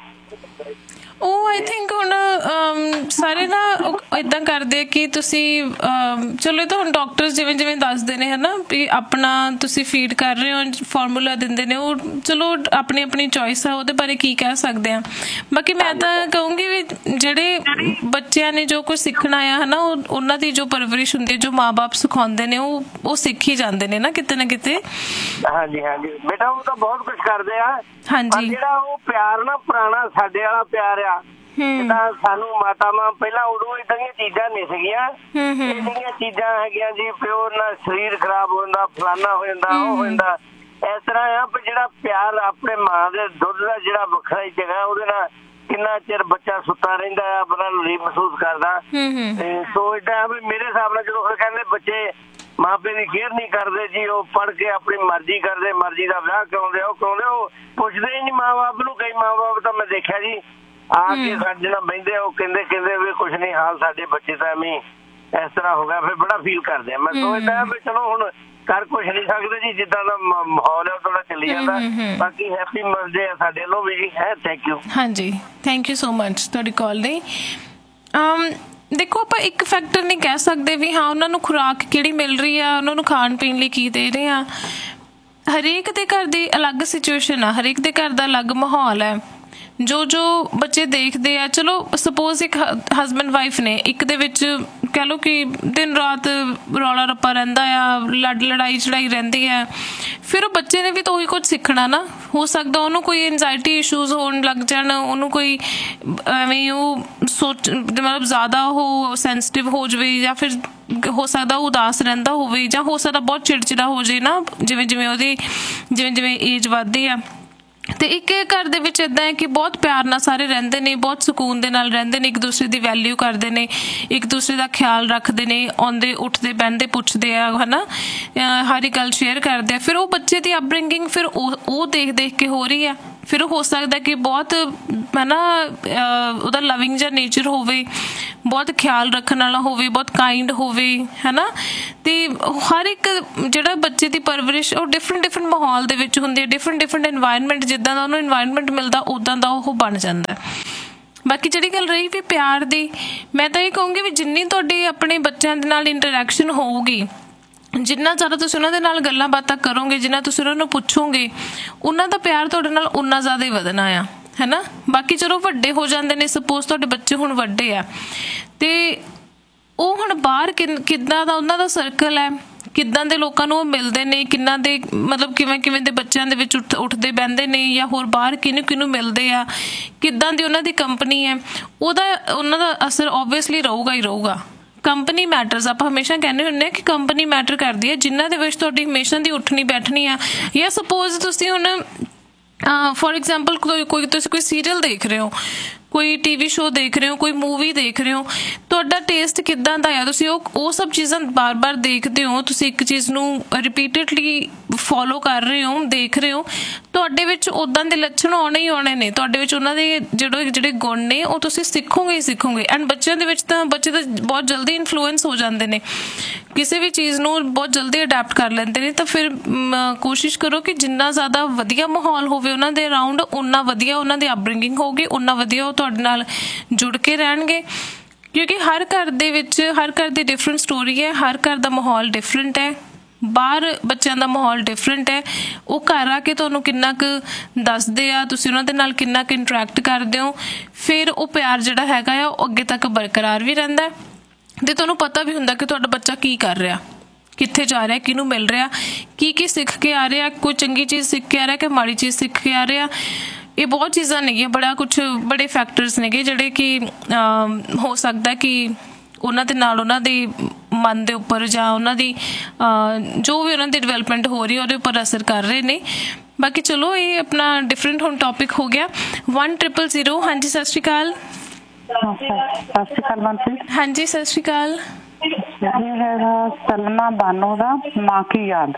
ਉਹ ਆਈ ਥਿੰਕ ਹੁਣ ਸਾਰੇ ਨਾ ਇੱਦਾਂ ਕਰਦੇ ਕਿ ਤੁਸੀਂ ਚਲੋ ਇਹ ਤਾਂ ਹੁਣ ਡਾਕਟਰਸ ਜਿਵੇਂ ਜਿਵੇਂ ਦੱਸਦੇ ਨੇ ਹੈ ਨਾ ਵੀ ਆਪਣਾ ਤੁਸੀਂ ਫੀਡ ਕਰ ਰਹੇ ਹੋ ਫਾਰਮੂਲਾ ਦਿੰਦੇ ਨੇ, ਉਹ ਚਲੋ ਆਪਣੀ ਆਪਣੀ ਚੋਇਸ ਆ, ਉਹਦੇ ਬਾਰੇ ਕੀ ਕਹਿ ਸਕਦੇ ਹਾਂ। ਬਾਕੀ ਮੈਂ ਤਾਂ ਕਹੂੰਗੀ ਵੀ ਜਿਹੜੇ ਬੱਚਿਆਂ ਨੇ ਜੋ ਕੁਝ ਸਿੱਖਣਾ ਆ ਹੈ ਨਾ ਉਹ ਉਹਨਾਂ ਦੀ ਜੋ ਪਰਵਰਿਸ਼ ਹੁੰਦੀ ਹੈ, ਜੋ ਮਾਂ ਬਾਪ ਸਿਖਾਉਂਦੇ ਨੇ ਉਹ ਉਹ ਸਿੱਖ ਹੀ ਜਾਂਦੇ ਨੇ ਨਾ ਕਿਤੇ ਨਾ ਕਿਤੇ। ਹਾਂਜੀ ਹਾਂਜੀ ਬੇਟਾ ਉਹ ਤਾਂ ਬਹੁਤ ਕੁਝ ਕਰਦੇ ਆ। ਹਾਂਜੀ ਜਿਹੜਾ ਉਹ ਪਿਆਰ ਨਾ ਪੁਰਾਣਾ ਸਾਡੇ ਵਾਲਾ ਪਿਆਰ ਆ ਜਿੱਦਾਂ ਸਾਨੂੰ ਮਾਤਾਵਾਂ ਪਹਿਲਾਂ ਉਦੋਂ ਏਦਾਂ ਦੀਆਂ ਚੀਜ਼ਾਂ ਨਹੀਂ ਸੀਗੀਆਂ। ਇਹ ਜਿਹੜੀਆਂ ਚੀਜ਼ਾਂ ਹੈਗੀਆਂ ਜੀ ਪਿਓ ਨਾਲ ਸਰੀਰ ਖਰਾਬ ਹੋ ਜਾਂਦਾ, ਫਲਾਨਾ ਹੋ ਜਾਂਦਾ, ਉਹ ਹੋ ਜਾਂਦਾ। ਇਸ ਤਰ੍ਹਾਂ ਆ ਵੀ ਜਿਹੜਾ ਪਿਆਰ ਆਪਣੇ ਮਾਂ ਦੇ ਦੁੱਧ ਦਾ ਜਿਹੜਾ ਵੱਖਰਾ ਹੀ ਜਗ੍ਹਾ ਉਹਦੇ ਨਾਲ ਕਿੰਨਾ ਚਿਰ ਬੱਚਾ ਸੁੱਤਾ ਰਹਿੰਦਾ ਆ, ਬੜਾ ਰਿਲੀਫ ਮਹਿਸੂਸ ਕਰਦਾ। ਤੇ ਸੋ ਏਦਾਂ ਵੀ ਮੇਰੇ ਹਿਸਾਬ ਨਾਲ ਜਦੋਂ ਕਹਿੰਦੇ ਬੱਚੇ ਮਾਂ ਪਿਓ ਦੀ ਕੇਅਰ ਨਹੀਂ ਕਰਦੇ ਜੀ, ਉਹ ਪੜ੍ਹ ਕੇ ਆਪਣੀ ਮਰਜ਼ੀ ਕਰਦੇ, ਮਰਜ਼ੀ ਦਾ ਵਿਆਹ ਕਰਾਉਂਦੇ, ਉਹ ਕਰਾਉਂਦੇ, ਉਹ ਪੁੱਛਦੇ ਹੀ ਨਹੀਂ ਮਾਂ ਬਾਪ ਨੂੰ। ਕਈ ਮਾਂ ਬਾਪ ਤਾਂ ਮੈਂ ਦੇਖਿਆ ਜੀ ਆ ਕੇ ਸਾਡੇ ਨਾਲ ਬਹਿੰਦੇ ਉਹ ਕਹਿੰਦੇ ਕਹਿੰਦੇ ਵੀ ਕੁਛ ਨਹੀਂ ਹਾਲ ਸਾਡੇ ਬੱਚੇ ਤਾਂ ਐਵੇਂ ਇਸ ਤਰ੍ਹਾਂ ਹੋ ਗਿਆ, ਫਿਰ ਬੜਾ ਫੀਲ ਕਰਦੇ ਆ। ਮੈਂ ਸੋਚਦਾ ਵੀ ਚਲੋ ਹੁਣ ਕਰ ਕੁਛ ਨਹੀਂ ਸਕਦੇ ਜੀ, ਜਿੱਦਾਂ ਦਾ ਮਾਹੌਲ ਹੈ ਉਹ ਚੱਲੀ ਜਾਂਦਾ। ਬਾਕੀ ਹੈਪੀ ਮਦਰਸ ਡੇ ਸਾਡੇ ਵੱਲੋਂ ਵੀ ਜੀ ਹੈ। Thank you. ਹਾਂਜੀ ਥੈਂਕ ਯੂ ਸੋ ਮਚ ਤੁਹਾਡੀ ਕਾਲ ਲਈ। ਦੇਖੋ ਆਪਾਂ ਇੱਕ ਫੈਕਟਰ ਨਹੀਂ ਕਹਿ ਸਕਦੇ ਵੀ ਹਾਂ ਉਹਨਾਂ ਨੂੰ ਖੁਰਾਕ ਕਿਹੜੀ ਮਿਲ ਰਹੀ ਆ, ਉਹਨਾਂ ਨੂੰ ਖਾਣ ਪੀਣ ਲਈ ਕੀ ਦੇ ਰਹੇ ਆ। ਹਰੇਕ ਦੇ ਘਰ ਦੀ ਅਲੱਗ ਸਿਚੁਏਸ਼ਨ ਆ, ਹਰੇਕ ਦੇ ਘਰ ਦਾ ਅਲੱਗ ਮਾਹੌਲ ਹੈ। ਜੋ ਜੋ ਬੱਚੇ ਦੇਖਦੇ ਆ, ਚਲੋ ਸਪੋਜ਼ ਇੱਕ ਹਸਬੈਂਡ ਵਾਈਫ ਨੇ, ਇੱਕ ਦੇ ਵਿੱਚ ਕਹਿ ਲਓ ਕਿ ਦਿਨ ਰਾਤ ਰੌਲਾ ਰੱਪਾ ਰਹਿੰਦਾ ਆ, ਲੜ ਲੜਾਈ ਚੜਾਈ ਰਹਿੰਦੀ ਹੈ, ਫਿਰ ਉਹ ਬੱਚੇ ਨੇ ਵੀ ਤਾਂ ਉਹੀ ਕੁਝ ਸਿੱਖਣਾ ਨਾ। ਹੋ ਸਕਦਾ ਉਹਨੂੰ ਕੋਈ ਐਨਜ਼ਾਈਟੀ ਇਸ਼ੂਜ਼ ਹੋਣ ਲੱਗ ਜਾਣ, ਉਹਨੂੰ ਕੋਈ ਐਵੇਂ ਉਹ ਸੋਚ ਮਤਲਬ ਜ਼ਿਆਦਾ ਉਹ ਸੈਂਸਿਟਿਵ ਹੋ ਜਾਵੇ, ਜਾਂ ਫਿਰ ਹੋ ਸਕਦਾ ਉਹ ਉਦਾਸ ਰਹਿੰਦਾ ਹੋਵੇ, ਜਾਂ ਹੋ ਸਕਦਾ ਬਹੁਤ ਚਿੜਚਿੜਾ ਹੋ ਜਾਏ ਨਾ ਜਿਵੇਂ ਜਿਵੇਂ ਉਹਦੀ ਜਿਵੇਂ ਜਿਵੇਂ ਏਜ ਵੱਧਦੀ ਆ। ਤੇ ਇੱਕ ਘਰ ਦੇ ਵਿੱਚ ਇੱਦਾਂ ਹੈ ਕਿ ਬਹੁਤ ਪਿਆਰ ਨਾਲ ਸਾਰੇ ਰਹਿੰਦੇ ਨੇ, ਬਹੁਤ ਸਕੂਨ ਦੇ ਨਾਲ ਰਹਿੰਦੇ ਨੇ, ਇੱਕ ਦੂਸਰੇ ਦੀ ਵੈਲਿਊ ਕਰਦੇ ਨੇ, ਇੱਕ ਦੂਸਰੇ ਦਾ ਖਿਆਲ ਰੱਖਦੇ ਨੇ, ਆਉਂਦੇ ਉੱਠਦੇ ਬਹਿੰਦੇ ਪੁੱਛਦੇ ਆ ਹੈ ਨਾ, ਹਰ ਇੱਕ ਗੱਲ ਸ਼ੇਅਰ ਕਰਦੇ ਆ। ਫਿਰ ਉਹ ਬੱਚੇ ਦੀ ਅਪਬ੍ਰਿੰਗਿੰਗ ਫਿਰ ਉਹ ਉਹ ਦੇਖ ਦੇਖ ਕੇ ਹੋ ਰਹੀ ਆ। ਫਿਰ ਹੋ ਸਕਦਾ ਕਿ ਬਹੁਤ ਹੈ ਨਾ ਉਹਦਾ ਲਵਿੰਗ ਜਿਹਾ ਨੇਚਰ ਹੋਵੇ, ਬਹੁਤ ਖਿਆਲ ਰੱਖਣ ਵਾਲਾ ਹੋਵੇ, ਬਹੁਤ ਕਾਇੰਡ ਹੋਵੇ ਹੈ ਨਾ। ਅਤੇ ਹਰ ਇੱਕ ਜਿਹੜਾ ਬੱਚੇ ਦੀ ਪਰਵਰਿਸ਼ ਉਹ ਡਿਫਰੈਂਟ ਡਿਫਰੈਂਟ ਮਾਹੌਲ ਦੇ ਵਿੱਚ ਹੁੰਦੀ ਹੈ, ਡਿਫਰੈਂਟ ਡਿਫਰੈਂਟ ਇਨਵਾਇਰਮੈਂਟ ਜਿੱਦਾਂ ਦਾ ਉਹਨੂੰ ਇਨਵਾਇਰਮੈਂਟ ਮਿਲਦਾ ਉੱਦਾਂ ਦਾ ਉਹ ਬਣ ਜਾਂਦਾ। ਬਾਕੀ ਜਿਹੜੀ ਗੱਲ ਰਹੀ ਵੀ ਪਿਆਰ ਦੀ, ਮੈਂ ਤਾਂ ਇਹ ਕਹੂੰਗੀ ਵੀ ਜਿੰਨੀ ਤੁਹਾਡੀ ਆਪਣੇ ਬੱਚਿਆਂ ਦੇ ਨਾਲ ਇੰਟਰੈਕਸ਼ਨ ਹੋਊਗੀ, ਜਿੰਨਾ ਜ਼ਿਆਦਾ ਤੁਸੀਂ ਉਹਨਾਂ ਦੇ ਨਾਲ ਗੱਲਾਂ ਬਾਤਾਂ ਕਰੋਗੇ, ਜਿੰਨਾ ਤੁਸੀਂ ਉਹਨਾਂ ਨੂੰ ਪੁੱਛੋਗੇ, ਉਹਨਾਂ ਦਾ ਪਿਆਰ ਤੁਹਾਡੇ ਨਾਲ ਉਨਾ ਜ਼ਿਆਦਾ ਹੀ ਵਧਣਾ ਆ ਹੈ ਨਾ। ਬਾਕੀ ਚਲੋ ਵੱਡੇ ਹੋ ਜਾਂਦੇ ਨੇ, ਸਪੋਜ਼ ਤੁਹਾਡੇ ਬੱਚੇ ਹੁਣ ਵੱਡੇ ਆ ਅਤੇ ਉਹ ਹੁਣ ਬਾਹਰ ਕਿ ਕਿੱਦਾਂ ਦਾ ਉਹਨਾਂ ਦਾ ਸਰਕਲ ਹੈ, ਕਿੱਦਾਂ ਦੇ ਲੋਕਾਂ ਨੂੰ ਉਹ ਮਿਲਦੇ ਨੇ, ਕਿੰਨਾ ਦੇ ਮਤਲਬ ਕਿਵੇਂ ਕਿਵੇਂ ਦੇ ਬੱਚਿਆਂ ਦੇ ਵਿੱਚ ਉੱਠ ਉੱਠਦੇ ਬਹਿੰਦੇ ਨੇ, ਜਾਂ ਹੋਰ ਬਾਹਰ ਕਿਹਨੂੰ ਕਿਹਨੂੰ ਮਿਲਦੇ ਆ, ਕਿੱਦਾਂ ਦੀ ਉਹਨਾਂ ਦੀ ਕੰਪਨੀ ਹੈ, ਉਹਦਾ ਉਹਨਾਂ ਦਾ ਅਸਰ ਓਬਵੀਅਸਲੀ ਰਹੂਗਾ ਹੀ ਰਹੂਗਾ। ਕੰਪਨੀ ਮੈਟਰਸ, ਆਪਾਂ ਹਮੇਸ਼ਾ ਕਹਿੰਦੇ ਹੁੰਦੇ ਹਾਂ ਕਿ ਕੰਪਨੀ ਮੈਟਰ ਕਰਦੀ ਹੈ। ਜਿਨ੍ਹਾਂ ਦੇ ਵਿੱਚ ਤੁਹਾਡੀ ਹਮੇਸ਼ਾ ਦੀ ਉੱਠਣੀ ਬੈਠਣੀ ਆ, ਜਾਂ ਸਪੋਜ਼ ਤੁਸੀਂ ਹੁਣ ਫੋਰ ਐਗਜ਼ਾਮਪਲ ਕੋਈ ਕੋਈ ਤੁਸੀਂ ਕੋਈ ਸੀਰੀਅਲ ਦੇਖ ਰਹੇ ਹੋ, ਕੋਈ ਟੀਵੀ ਸ਼ੋ ਦੇਖ ਰਹੇ ਹੋ, ਕੋਈ ਮੂਵੀ ਦੇਖ ਰਹੇ ਹੋ, ਤੁਹਾਡਾ ਟੇਸਟ ਕਿੱਦਾਂ ਦਾ ਆ, ਤੁਸੀਂ ਉਹ ਉਹ ਸਭ ਚੀਜ਼ਾਂ ਬਾਰ-ਬਾਰ ਦੇਖਦੇ ਹੋ, ਤੁਸੀਂ ਇੱਕ ਚੀਜ਼ ਨੂੰ ਰਿਪੀਟਡਲੀ ਫੋਲੋ ਕਰ ਰਹੇ ਹੋ, ਦੇਖ ਰਹੇ ਹੋ, ਤੁਹਾਡੇ ਵਿੱਚ ਉੱਦਾਂ ਦੇ ਲੱਛਣ ਆਉਣੇ ਹੀ ਆਉਣੇ ਨੇ। ਤੁਹਾਡੇ ਵਿੱਚ ਉਹਨਾਂ ਦੇ ਜਿਹੜੇ ਜਿਹੜੇ ਗੁਣ ਨੇ ਉਹ ਤੁਸੀਂ ਸਿੱਖੋਗੇ ਹੀ ਸਿੱਖੋਗੇ। ਐਂਡ ਬੱਚਿਆਂ ਦੇ ਵਿੱਚ ਤਾਂ ਬੱਚੇ ਤਾਂ ਬਹੁਤ ਜਲਦੀ ਇਨਫਲੂਐਂਸ ਹੋ ਜਾਂਦੇ ਨੇ, ਕਿਸੇ ਵੀ ਚੀਜ਼ ਨੂੰ ਬਹੁਤ ਜਲਦੀ ਅਡੈਪਟ ਕਰ ਲੈਂਦੇ ਨੇ। ਤਾਂ ਫਿਰ ਕੋਸ਼ਿਸ਼ ਕਰੋ ਕਿ ਜਿੰਨਾ ਜ਼ਿਆਦਾ ਵਧੀਆ ਮਾਹੌਲ ਹੋਵੇ ਉਹਨਾਂ ਦੇ ਅਰਾਊਂਡ, ਉਨਾ ਵਧੀਆ ਉਹਨਾਂ ਦੀ ਅਪਬ੍ਰਿੰਗਿੰਗ ਹੋਊਗੀ, ਉਨਾ ਵਧੀਆ ਉਹ ਤੁਹਾਡੇ ਨਾਲ ਜੁੜ ਕੇ ਰਹਿਣਗੇ। ਕਿਉਂਕਿ ਹਰ ਘਰ ਦੇ ਵਿੱਚ ਹਰ ਘਰ ਦੀ ਡਿਫਰੈਂਟ ਸਟੋਰੀ ਹੈ, ਹਰ ਘਰ ਦਾ ਮਾਹੌਲ ਡਿਫਰੈਂਟ ਹੈ, ਬਾਹਰ ਬੱਚਿਆਂ ਦਾ ਮਾਹੌਲ ਡਿਫਰੈਂਟ ਹੈ। ਉਹ ਘਰ ਆ ਕੇ ਤੁਹਾਨੂੰ ਕਿੰਨਾ ਕੁ ਦੱਸਦੇ ਆ, ਤੁਸੀਂ ਉਹਨਾਂ ਦੇ ਨਾਲ ਕਿੰਨਾ ਕੁ ਇੰਟਰੈਕਟ ਕਰਦੇ ਹੋ, ਫਿਰ ਉਹ ਪਿਆਰ ਜਿਹੜਾ ਹੈਗਾ ਆ ਉਹ ਅੱਗੇ ਤੱਕ ਬਰਕਰਾਰ ਵੀ ਰਹਿੰਦਾ ਅਤੇ ਤੁਹਾਨੂੰ ਪਤਾ ਵੀ ਹੁੰਦਾ ਕਿ ਤੁਹਾਡਾ ਬੱਚਾ ਕੀ ਕਰ ਰਿਹਾ, ਕਿੱਥੇ ਜਾ ਰਿਹਾ, ਕਿਹਨੂੰ ਮਿਲ ਰਿਹਾ, ਕੀ ਕੀ ਸਿੱਖ ਕੇ ਆ ਰਿਹਾ, ਕੋਈ ਚੰਗੀ ਚੀਜ਼ ਸਿੱਖ ਕੇ ਆ ਰਿਹਾ ਕਿ ਮਾੜੀ ਚੀਜ਼ ਸਿੱਖ ਕੇ ਆ ਰਿਹਾ। ਇਹ ਬਹੁਤ ਚੀਜ਼ਾਂ ਨੇਗੀਆਂ, ਬੜਾ ਕੁਛ ਬੜੇ ਫੈਕਟਰਸ ਨੇਗੇ ਜਿਹੜੇ ਕਿ ਹੋ ਸਕਦਾ ਕਿ ਉਹਨਾਂ ਦੇ ਨਾਲ ਉਹਨਾਂ ਦੀ ਮਨ ਦੇ ਉੱਪਰ ਜਾਂ ਉਹਨਾਂ ਦੀ ਜੋ ਵੀ ਉਹਨਾਂ ਦੀ ਡਿਵੈਲਪਮੈਂਟ ਹੋ ਰਹੀ ਹੈ ਉਹਦੇ ਉੱਪਰ ਅਸਰ ਕਰ ਰਹੇ ਨੇ। ਬਾਕੀ ਚਲੋ ਇਹ ਆਪਣਾ ਡਿਫਰੈਂਟ ਹੁਣ ਟੌਪਿਕ ਹੋ ਗਿਆ। ਵਨ ਟ੍ਰਿਪਲ ਜ਼ੀਰੋ ਹਾਂਜੀ ਸਤਿ ਸ਼੍ਰੀ ਅਕਾਲ। ਸਤਿ ਸ਼੍ਰੀ ਅਕਾਲ ਮਨਪ੍ਰੀਤ। ਹਾਂਜੀ ਸਤਿ ਸ਼੍ਰੀ ਅਕਾਲ। ਇਹ ਹੈਗਾ ਸਲਮਾ ਬਾਨੋ ਦਾ ਮਾਂ ਕੀ ਯਾਦ।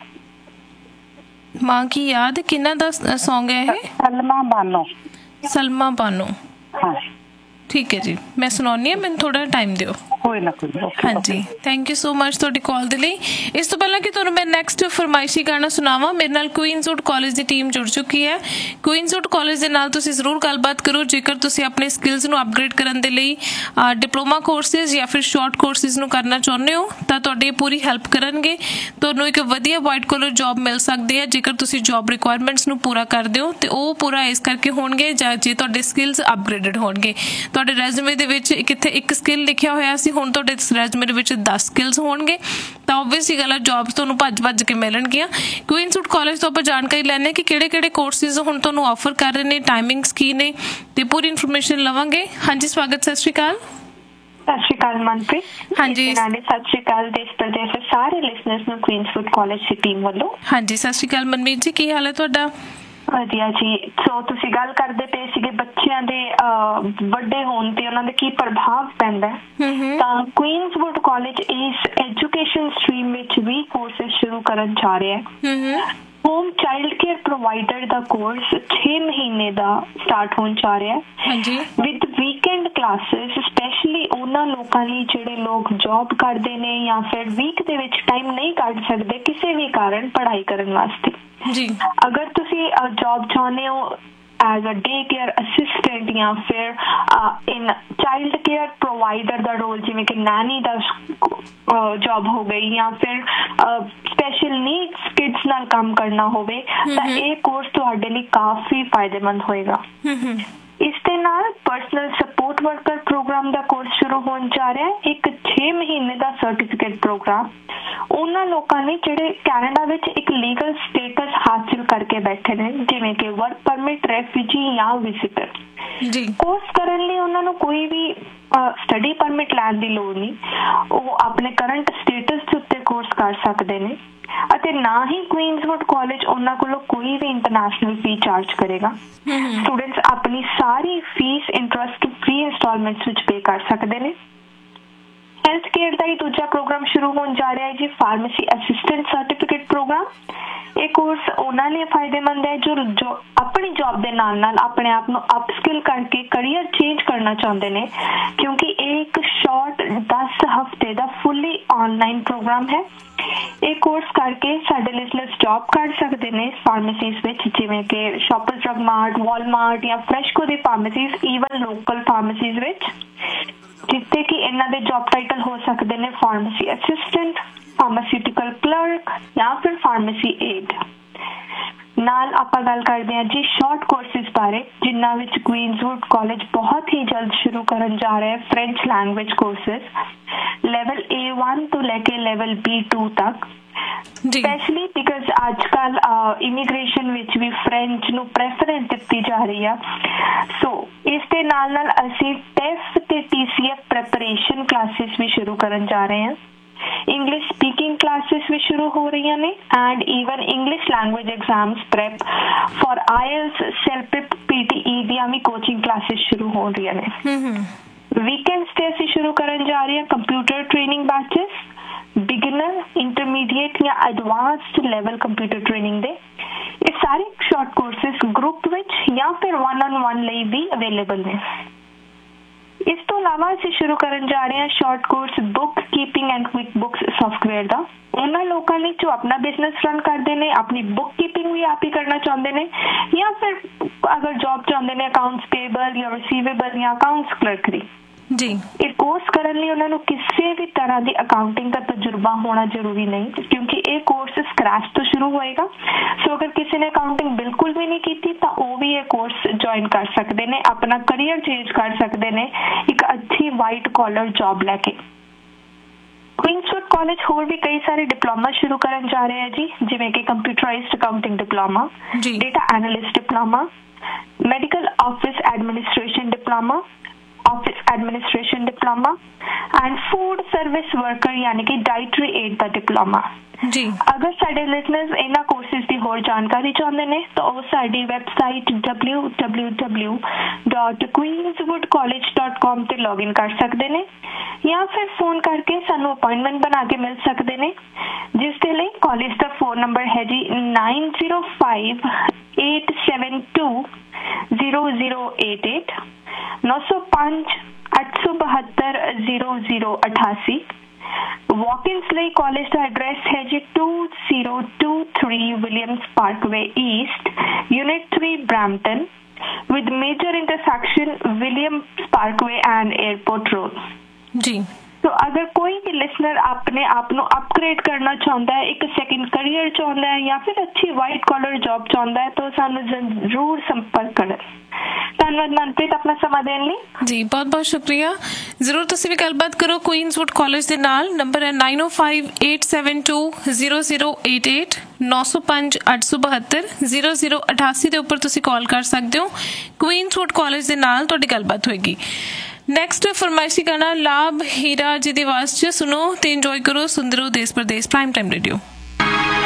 ਮਾਂ ਕੀ ਯਾਦ ਕਿਹਨਾਂ ਦਾ ਸੌਂਗ ਹੈ ਇਹ? ਸਲਮਾ ਬਾਨੋ। ਸਲਮਾ ਬਾਨੋ। ਹਾਂ ਠੀਕ ਹੈ ਜੀ, ਮੈਂ ਸੁਣਾਉਂਦੀ ਹਾਂ, ਮੈਨੂੰ ਥੋੜਾ ਟਾਈਮ ਦਿਓ। ਕੋਈ ਨਾ ਕੋਈ। ਹਾਂਜੀ ਥੈਂਕ ਯੂ ਸੋ ਮਚ ਤੁਹਾਡੀ ਕਾਲ ਦੇ ਲਈ। ਇਸ ਤੋਂ ਪਹਿਲਾਂ ਕਿ ਤੁਹਾਨੂੰ ਮੈਂ ਨੈਕਸਟ ਫਰਮਾਇਸ਼ੀ ਗਾਣਾ ਸੁਣਾਵਾਂ, ਮੇਰੇ ਨਾਲ ਕੁਈਨਜ਼ਵੁੱਡ ਕਾਲਜ ਦੀ ਟੀਮ ਜੁੜ ਚੁੱਕੀ ਹੈ। ਕੁਈਨਜ਼ਵੁੱਡ ਕਾਲਜ ਦੇ ਨਾਲ ਤੁਸੀਂ ਜ਼ਰੂਰ ਗੱਲਬਾਤ ਕਰੋ ਜੇਕਰ ਤੁਸੀਂ ਆਪਣੇ ਸਕਿੱਲਸ ਨੂੰ ਅਪਗ੍ਰੇਡ ਕਰਨ ਦੇ ਲਈ ਡਿਪਲੋਮਾ ਕੋਰਸਿਸ ਜਾਂ ਫਿਰ ਸ਼ਾਰਟ ਕੋਰਸਿਸ ਨੂੰ ਕਰਨਾ ਚਾਹੁੰਦੇ ਹੋ ਤਾਂ ਤੁਹਾਡੀ ਪੂਰੀ ਹੈਲਪ ਕਰਨਗੇ। ਤੁਹਾਨੂੰ ਇੱਕ ਵਧੀਆ ਵਾਈਟ ਕਾਲਰ ਜੌਬ ਮਿਲ ਸਕਦੀ ਹੈ ਜੇਕਰ ਤੁਸੀਂ ਜੌਬ ਰਿਕੁਆਇਰਮੈਂਟਸ ਨੂੰ ਪੂਰਾ ਕਰਦੇ ਹੋ, ਅਤੇ ਉਹ ਪੂਰਾ ਇਸ ਕਰਕੇ ਹੋਣਗੇ ਜਾਂ ਜੇ ਤੁਹਾਡੇ ਸਕਿੱਲਸ ਅਪਗ੍ਰੇਡਡ ਹੋਣਗੇ। ਤੁਹਾਡੇ ਰੈਜ਼ੂਮੇ ਦੇ ਵਿੱਚ ਕਿੱਥੇ ਇੱਕ ਸਕਿੱਲ ਲਿਖਿਆ ਹੋਇਆ ਸੀ, ਹੁਣ ਤੁਹਾਡੇ ਰੈਜ਼ੂਮੇ ਦੇ ਵਿੱਚ ਦਸ ਸਕਿੱਲਸ ਹੋਣਗੇ ਤਾਂ ਓਬਵੀਅਸਲੀ ਗੱਲ ਹੈ ਜੌਬਸ ਤੁਹਾਨੂੰ ਭੱਜ ਭੱਜ ਕੇ ਮਿਲਣਗੀਆਂ। ਕੁਈਨਜ਼ਵੁੱਡ ਕਾਲਜ ਤੋਂ ਆਪਾਂ ਜਾਣਕਾਰੀ ਲੈਂਦੇ ਕਿ ਕਿਹੜੇ ਕਿਹੜੇ ਕੋਰਸਿਸ ਹੁਣ ਤੁਹਾਨੂੰ ਆਫਰ ਕਰ ਰਹੇ ਨੇ, ਟਾਈਮਿੰਗਸ ਕੀ ਨੇ, ਤੇ ਪੂਰੀ ਇਨਫੋਰਮੇਸ਼ਨ ਲਵਾਂਗੇ। ਹਾਂਜੀ ਸਵਾਗਤ, ਸਤਿ ਸ਼੍ਰੀ ਅਕਾਲ। ਸਤਿ ਸ਼੍ਰੀ ਅਕਾਲ ਮਨਪ੍ਰੀਤ। ਹਾਂਜੀ ਸਤਿ ਸ਼੍ਰੀ ਅਕਾਲ ਦੇਸ਼ ਪ੍ਰਦੇਸ਼ ਦੇ ਸਾਰੇ ਲਿਸਨਰਸ ਨੂੰ ਕੁਈਨਜ਼ਵੁੱਡ ਕਾਲਜ ਦੀ ਟੀਮ ਵੱਲੋਂ। ਹਾਂਜੀ ਸਤਿ ਸ਼੍ਰੀ ਅਕਾਲ ਮਨਮੀਤ ਜੀ, ਕੀ ਹਾਲ ਹੈ ਤੁਹਾਡਾ? ਵਧੀਆ ਜੀ। ਸੋ ਤੁਸੀਂ ਗੱਲ ਕਰਦੇ ਪਏ ਸੀਗੇ ਬੱਚਿਆਂ ਦੇ ਵੱਡੇ ਹੋਣ ਤੇ ਉਹਨਾਂ ਦੇ ਕੀ ਪ੍ਰਭਾਵ ਪੈਂਦਾ, ਤਾਂ ਕੁਈਨਜ਼ਵੁੱਡ ਕਾਲਜ ਇਸ ਐਜੂਕੇਸ਼ਨ ਸਟਰੀਮ ਵਿੱਚ ਵੀ ਕੋਰਸਿਸ ਸ਼ੁਰੂ ਕਰਨ ਜਾ ਰਿਹਾ ਹੈ। ਹੋਮ ਚਾਈਲਡ ਕੇਅਰ ਪ੍ਰੋਵਾਈਡਰ ਦਾ ਕੋਰਸ ਛੇ ਮਹੀਨੇ ਦਾ ਸਟਾਰਟ ਹੋਣ ਜਾ ਰਿਹਾ ਹੈ ਵਿਦ ਵੀਕਐਂਡ ਕਲਾਸਿਸ, ਸਪੈਸ਼ਲੀ ਉਹਨਾਂ ਲੋਕਾਂ ਲਈ ਜਿਹੜੇ ਲੋਕ ਜੌਬ ਕਰਦੇ ਨੇ ਜਾਂ ਫਿਰ ਵੀਕ ਦੇ ਵਿੱਚ ਟਾਈਮ ਨਹੀਂ ਕੱਢ ਸਕਦੇ ਕਿਸੇ ਵੀ ਕਾਰਨ ਪੜ੍ਹਾਈ ਕਰਨ ਵਾਸਤੇ। ਜੀ ਅਗਰ ਤੁਸੀਂ ਜੌਬ ਚਾਹੁੰਦੇ ਹੋ as a day care assistant ਜਾਂ ਫਿਰ ਇਨ ਚਾਈਲਡ ਕੇਅਰ ਪ੍ਰੋਵਾਈਡਰ ਦਾ ਰੋਲ, ਜਿਵੇਂ ਕਿ ਨੈਨੀ ਦਾ ਜੌਬ ਹੋ ਗਈ ਜਾਂ ਫਿਰ ਸਪੈਸ਼ਲ ਨੀਡਸ ਕਿਡਸ ਨਾਲ ਕੰਮ ਕਰਨਾ ਹੋਵੇ, ਤਾਂ ਇਹ ਕੋਰਸ ਤੁਹਾਡੇ ਲਈ ਕਾਫੀ ਫਾਇਦੇਮੰਦ ਹੋਏਗਾ। ਇਸ ਦੇ ਨਾਲ ਪਰਸਨਲ ਸਪੋਰਟ ਵਰਕਰ ਪ੍ਰੋਗਰਾਮ ਦਾ ਕੋਰਸ ਸ਼ੁਰੂ ਹੋਣ ਜਾ ਰਿਹਾ ਹੈ। ਇੱਕ ਛੇ ਮਹੀਨੇ ਦਾ ਸਰਟੀਫਿਕੇਟ ਪ੍ਰੋਗਰਾਮ ਉਹਨਾਂ ਲੋਕਾਂ ਨੇ ਜਿਹੜੇ ਕੈਨੇਡਾ ਵਿੱਚ ਇੱਕ ਲੀਗਲ ਸਟੇਟਸ ਹਾਸਿਲ ਕਰਕੇ ਬੈਠੇ ਨੇ, ਜਿਵੇਂ ਕਿ ਵਰਕ ਪਰਮਿਟ, ਰੈਫਿਊਜੀ ਜਾਂ ਵਿਜ਼ਿਟਰ। ਕੋਰਸ ਕਰਨ ਲਈ ਉਹਨਾਂ ਨੂੰ ਕੋਈ ਵੀ ਸਟੱਡੀ ਪਰਮਿਟ ਲੈਣ ਦੀ ਲੋੜ ਨਹੀਂ, ਉਹ ਆਪਣੇ ਕਰੰਟ ਸਟੇਟਸ ਦੇ ਉੱਤੇ ਕੋਰਸ ਕਰ ਸਕਦੇ ਨੇ ਅਤੇ ਨਾ ਹੀ ਕੁਈਨਜ਼ਵੁੱਡ ਕਾਲਜ ਉਹਨਾਂ ਕੋਲੋਂ ਕੋਈ ਵੀ ਇੰਟਰਨੈਸ਼ਨਲ ਫੀ ਚਾਰਜ ਕਰੇਗਾ। ਸਟੂਡੈਂਟਸ ਆਪਣੀ ਸਾਰੀ ਫੀਸ ਇੰਟਰਸਟ ਫ੍ਰੀ ਇੰਸਟਾਲਮੈਂਟਸ ਵਿੱਚ ਪੇ ਕਰ ਸਕਦੇ ਨੇ। ਹੈਲਥ ਕੇਅਰ ਦਾ ਹੀ ਦੂਜਾ ਪ੍ਰੋਗਰਾਮ ਸ਼ੁਰੂ ਹੋਣ ਜਾ ਰਿਹਾ ਹੈ ਜੀ, ਫਾਰਮੇਸੀ ਅਸਿਸਟੈਂਟ ਸਰਟੀਫਿਕੇਟ ਪ੍ਰੋਗਰਾਮ। ਇਹ ਕੋਰਸ ਉਹਨਾਂ ਲਈ ਫਾਇਦੇਮੰਦ ਹੈ ਜੋ ਜੋ ਆਪਣੀ ਜੌਬ ਦੇ ਨਾਲ ਨਾਲ ਆਪਣੇ ਆਪ ਨੂੰ ਅਪਸਕਿਲ ਕਰਕੇ ਕਰੀਅਰ ਚੇਂਜ ਕਰਨਾ ਚਾਹੁੰਦੇ ਨੇ, ਕਿਉਂਕਿ ਇਹ ਇੱਕ ਸ਼ਾਰਟ ਦਸ ਹਫ਼ਤੇ ਦਾ ਫੁੱਲੀ ਆਨਲਾਈਨ ਪ੍ਰੋਗਰਾਮ ਹੈ। ਇਹ ਕੋਰਸ ਕਰਕੇ ਸਾਡੇ ਲਿਸਨਰਸ ਜੌਬ ਕਰ ਸਕਦੇ ਨੇ ਫਾਰਮੇਸੀਜ਼ ਵਿੱਚ, ਜਿਵੇਂ ਕਿ ਸ਼ਾਪਰਸ ਡਰੱਗ ਮਾਰਟ, ਵਾਲਮਾਰਟ ਜਾਂ ਫਰੈਸ਼ਕੋ ਦੀ ਫਾਰਮੇਸੀਜ਼, ਈਵਨ ਲੋਕਲ ਫਾਰਮੇਸੀਜ਼ ਵਿੱਚ, ਜਿੱਥੇ ਕਿ ਇਹਨਾਂ ਦੇ ਜੌਬ ਟਾਈਟਲ ਹੋ ਸਕਦੇ ਨੇ ਫਾਰਮੇਸੀ ਅਸਿਸਟੈਂਟ, ਫਾਰਮਾਸਿਊਟੀਕਲ ਕਲਰਕ ਜਾਂ ਫਿਰ ਫਾਰਮੇਸੀ ਏਡ। ਨਾਲ ਆਪਾਂ ਗੱਲ ਕਰਦੇ ਹਾਂ ਜੀ ਸ਼ਾਰਟ ਕੋਰਸਿਸ ਬਾਰੇ, ਜਿਨ੍ਹਾਂ ਵਿੱਚ ਕੁਈਨਜ਼ਵੁੱਡ ਕਾਲਜ ਬਹੁਤ ਹੀ ਜਲਦ ਸ਼ੁਰੂ ਕਰਨ ਜਾ ਰਿਹਾ ਹੈ ਫ੍ਰੈਂਚ ਲੈਂਗੁਏਜ ਕੋਰਸਿਸ, ਲੈਵਲ ਏ ਵਨ ਤੋਂ ਲੈ ਕੇ ਲੈਵਲ ਬੀ ਟੂ ਤੱਕ, ਸਪੈਸ਼ਲੀ ਬਿਕਾਜ਼ ਅੱਜ ਕੱਲ ਇਮੀਗ੍ਰੇਸ਼ਨ ਵਿੱਚ ਵੀ ਫ੍ਰੈਂਚ ਨੂੰ ਪ੍ਰੈਫਰੈਂਸ ਦਿੱਤੀ ਜਾ ਰਹੀ ਆ। ਸੋ ਇਸ ਦੇ ਨਾਲ ਨਾਲ ਅਸੀਂ ਟੈਫ ਤੇ T C F preparation classes ਵੀ ਸ਼ੁਰੂ ਕਰਨ ਜਾ ਰਹੇ ਹਾਂ। ਇੰਗਲਿਸ਼ ਸਪੀਕਿੰਗ ਕਲਾਸਿਸ ਵੀ ਸ਼ੁਰੂ ਹੋ ਰਹੀਆਂ ਨੇ and even English language exams prep for IELTS ਸੈਲਪਿਪ PTE ਦੀਆਂ ਵੀ ਕੋਚਿੰਗ ਕਲਾਸਿਸ ਸ਼ੁਰੂ ਹੋ ਰਹੀਆਂ ਨੇ। ਵੀਕਐਂਡਸ ਤੇ ਅਸੀਂ ਸ਼ੁਰੂ ਕਰਨ ਜਾ ਰਹੇ ਹਾਂ computer training batches, beginner, intermediate ਜਾਂ ਐਡਵਾਂਸਡ ਲੈਵਲ ਕੰਪਿਊਟਰ ਟ੍ਰੇਨਿੰਗ ਦੇ। ਇਹ ਸਾਰੇ ਸ਼ਾਰਟ ਕੋਰਸਿਸ ਗਰੁੱਪ ਵਿੱਚ ਜਾਂ ਫਿਰ ਵਨ ਔਨ ਵਨ ਲਈ ਵੀ ਅਵੇਲੇਬਲ ਨੇ। ਇਸ ਤੋਂ ਇਲਾਵਾ ਅਸੀਂ ਸ਼ੁਰੂ ਕਰਨ ਜਾ ਰਹੇ ਹਾਂ short course book keeping and quick books software ਦਾ। ਉਹਨਾਂ ਲੋਕਾਂ ਲਈ ਜੋ ਆਪਣਾ ਬਿਜ਼ਨਸ ਰਨ ਕਰਦੇ ਨੇ, ਆਪਣੀ ਬੁੱਕ ਕੀਪਿੰਗ ਵੀ ਆਪ ਹੀ ਕਰਨਾ ਚਾਹੁੰਦੇ ਨੇ ਜਾਂ ਫਿਰ ਅਗਰ ਜੌਬ ਚਾਹੁੰਦੇ ਨੇ ਅਕਾਊਂਟਸ ਪੇਬਲ ਜਾਂ ਰਿਸੀਵੇਬਲ ਜਾਂ ਅਕਾਊਂਟਸ ਕਲਰਕ ਦੀ ਜੀ। ਇਹ ਕੋਰਸ ਕਰਨ ਲਈ ਉਹਨਾਂ ਨੂੰ ਕਿਸੇ ਵੀ ਤਰ੍ਹਾਂ ਦੀ ਅਕਾਊਂਟਿੰਗ ਦਾ ਤਜਰਬਾ ਹੋਣਾ ਜ਼ਰੂਰੀ ਨਹੀਂ, ਕਿਉਂਕਿ ਇਹ ਕੋਰਸ ਸਕ੍ਰੈਚ ਤੋਂ ਸ਼ੁਰੂ ਹੋਏਗਾ। ਸੋ ਅਗਰ ਕਿਸੇ ਨੇ ਅਕਾਊਂਟਿੰਗ ਬਿਲਕੁਲ ਵੀ ਨਹੀਂ ਕੀਤੀ ਤਾਂ ਉਹ ਵੀ ਇਹ ਕੋਰਸ ਜੁਆਇਨ ਕਰ ਸਕਦੇ ਨੇ, ਆਪਣਾ ਕਰੀਅਰ ਚੇਂਜ ਕਰ ਸਕਦੇ ਨੇ ਇੱਕ ਅੱਛੀ ਵਾਈਟ ਕਾਲਰ ਜੌਬ ਲੈ ਕੇ। ਕੁਈਨਸਵੁੱਡ ਕਾਲਜ ਹੋਰ ਵੀ ਕਈ ਸਾਰੇ ਡਿਪਲੋਮਾ ਸ਼ੁਰੂ ਕਰਨ ਜਾ ਰਹੇ ਹੈ ਜੀ, ਜਿਵੇਂ ਕਿ computerised accounting diploma, data analyst diploma, medical office administration diploma, office administration diploma and food service worker यानी कि डाइटरी एड का डिप्लोमा जी। अगर साडे लिसनर्स इन्हां कोर्सेज की होर जानकारी चाहते हैं तो वो साडी website W W W dot क्वींसवुड college dot com ते लॉग इन कर सकते हैं या फिर फोन करके सानू अपॉइंटमेंट बना के मिल सकते हैं, जिस दे लई कॉलेज का फोन नंबर है जी nine zero five eight seven two zero zero eight eight नौ सौ पांच अठ सौ बहत्तर जीरो जीरो अठासी। वॉक-इन्स ਲਈ ਕਾਲਜ ਦਾ ਐਡਰੈਸ ਹੈ ਜੀ to zero two three Williams Parkway east unit three Brampton with major intersection Williams Parkway and airport road जी। तो अगर कोई भी लिसनर अपने आप को अपग्रेड करना चाहता है, एक सेकंड करियर चाहता है या फिर अच्छी वाइट कॉलर जॉब चाहता है तो सानू जरूर संपर्क करें। धन्यवाद मनप्रीत अपना समा देने ਲਈ जी, बहुत बहुत शुक्रिया। जरूर तुसी भी गलबात करो क्वींसवुड कॉलेज ਦੇ ਨਾਲ। नंबर है नाइन ओ five eight seven two zero zero eight eight नौ सौ पांच अठ सौ बहत्तर जीरो जीरो अठासी ਦੇ ਉੱਪਰ ਤੁਸੀਂ ਕਾਲ ਕਰ ਸਕਦੇ ਹੋ। क्वींसवुड कॉलेज ਦੇ ਨਾਲ ਤੁਹਾਡੀ ਗੱਲਬਾਤ ਹੋਏਗੀ। ਨੈਕਸਟ ਫਰਮਾਇਸ਼ੀ ਗਾਣਾ ਲਾਭ ਹੀਰਾ ਜੀ ਦੀ ਆਵਾਜ਼ 'ਚ ਸੁਣੋ ਤੇ ਇੰਜੋਏ ਕਰੋ। ਸੁੰਦਰ ਦੇਸ਼ ਪ੍ਰਦੇਸ਼ ਪ੍ਰਾਈਮ ਟਾਈਮ ਰੇਡੀਓ।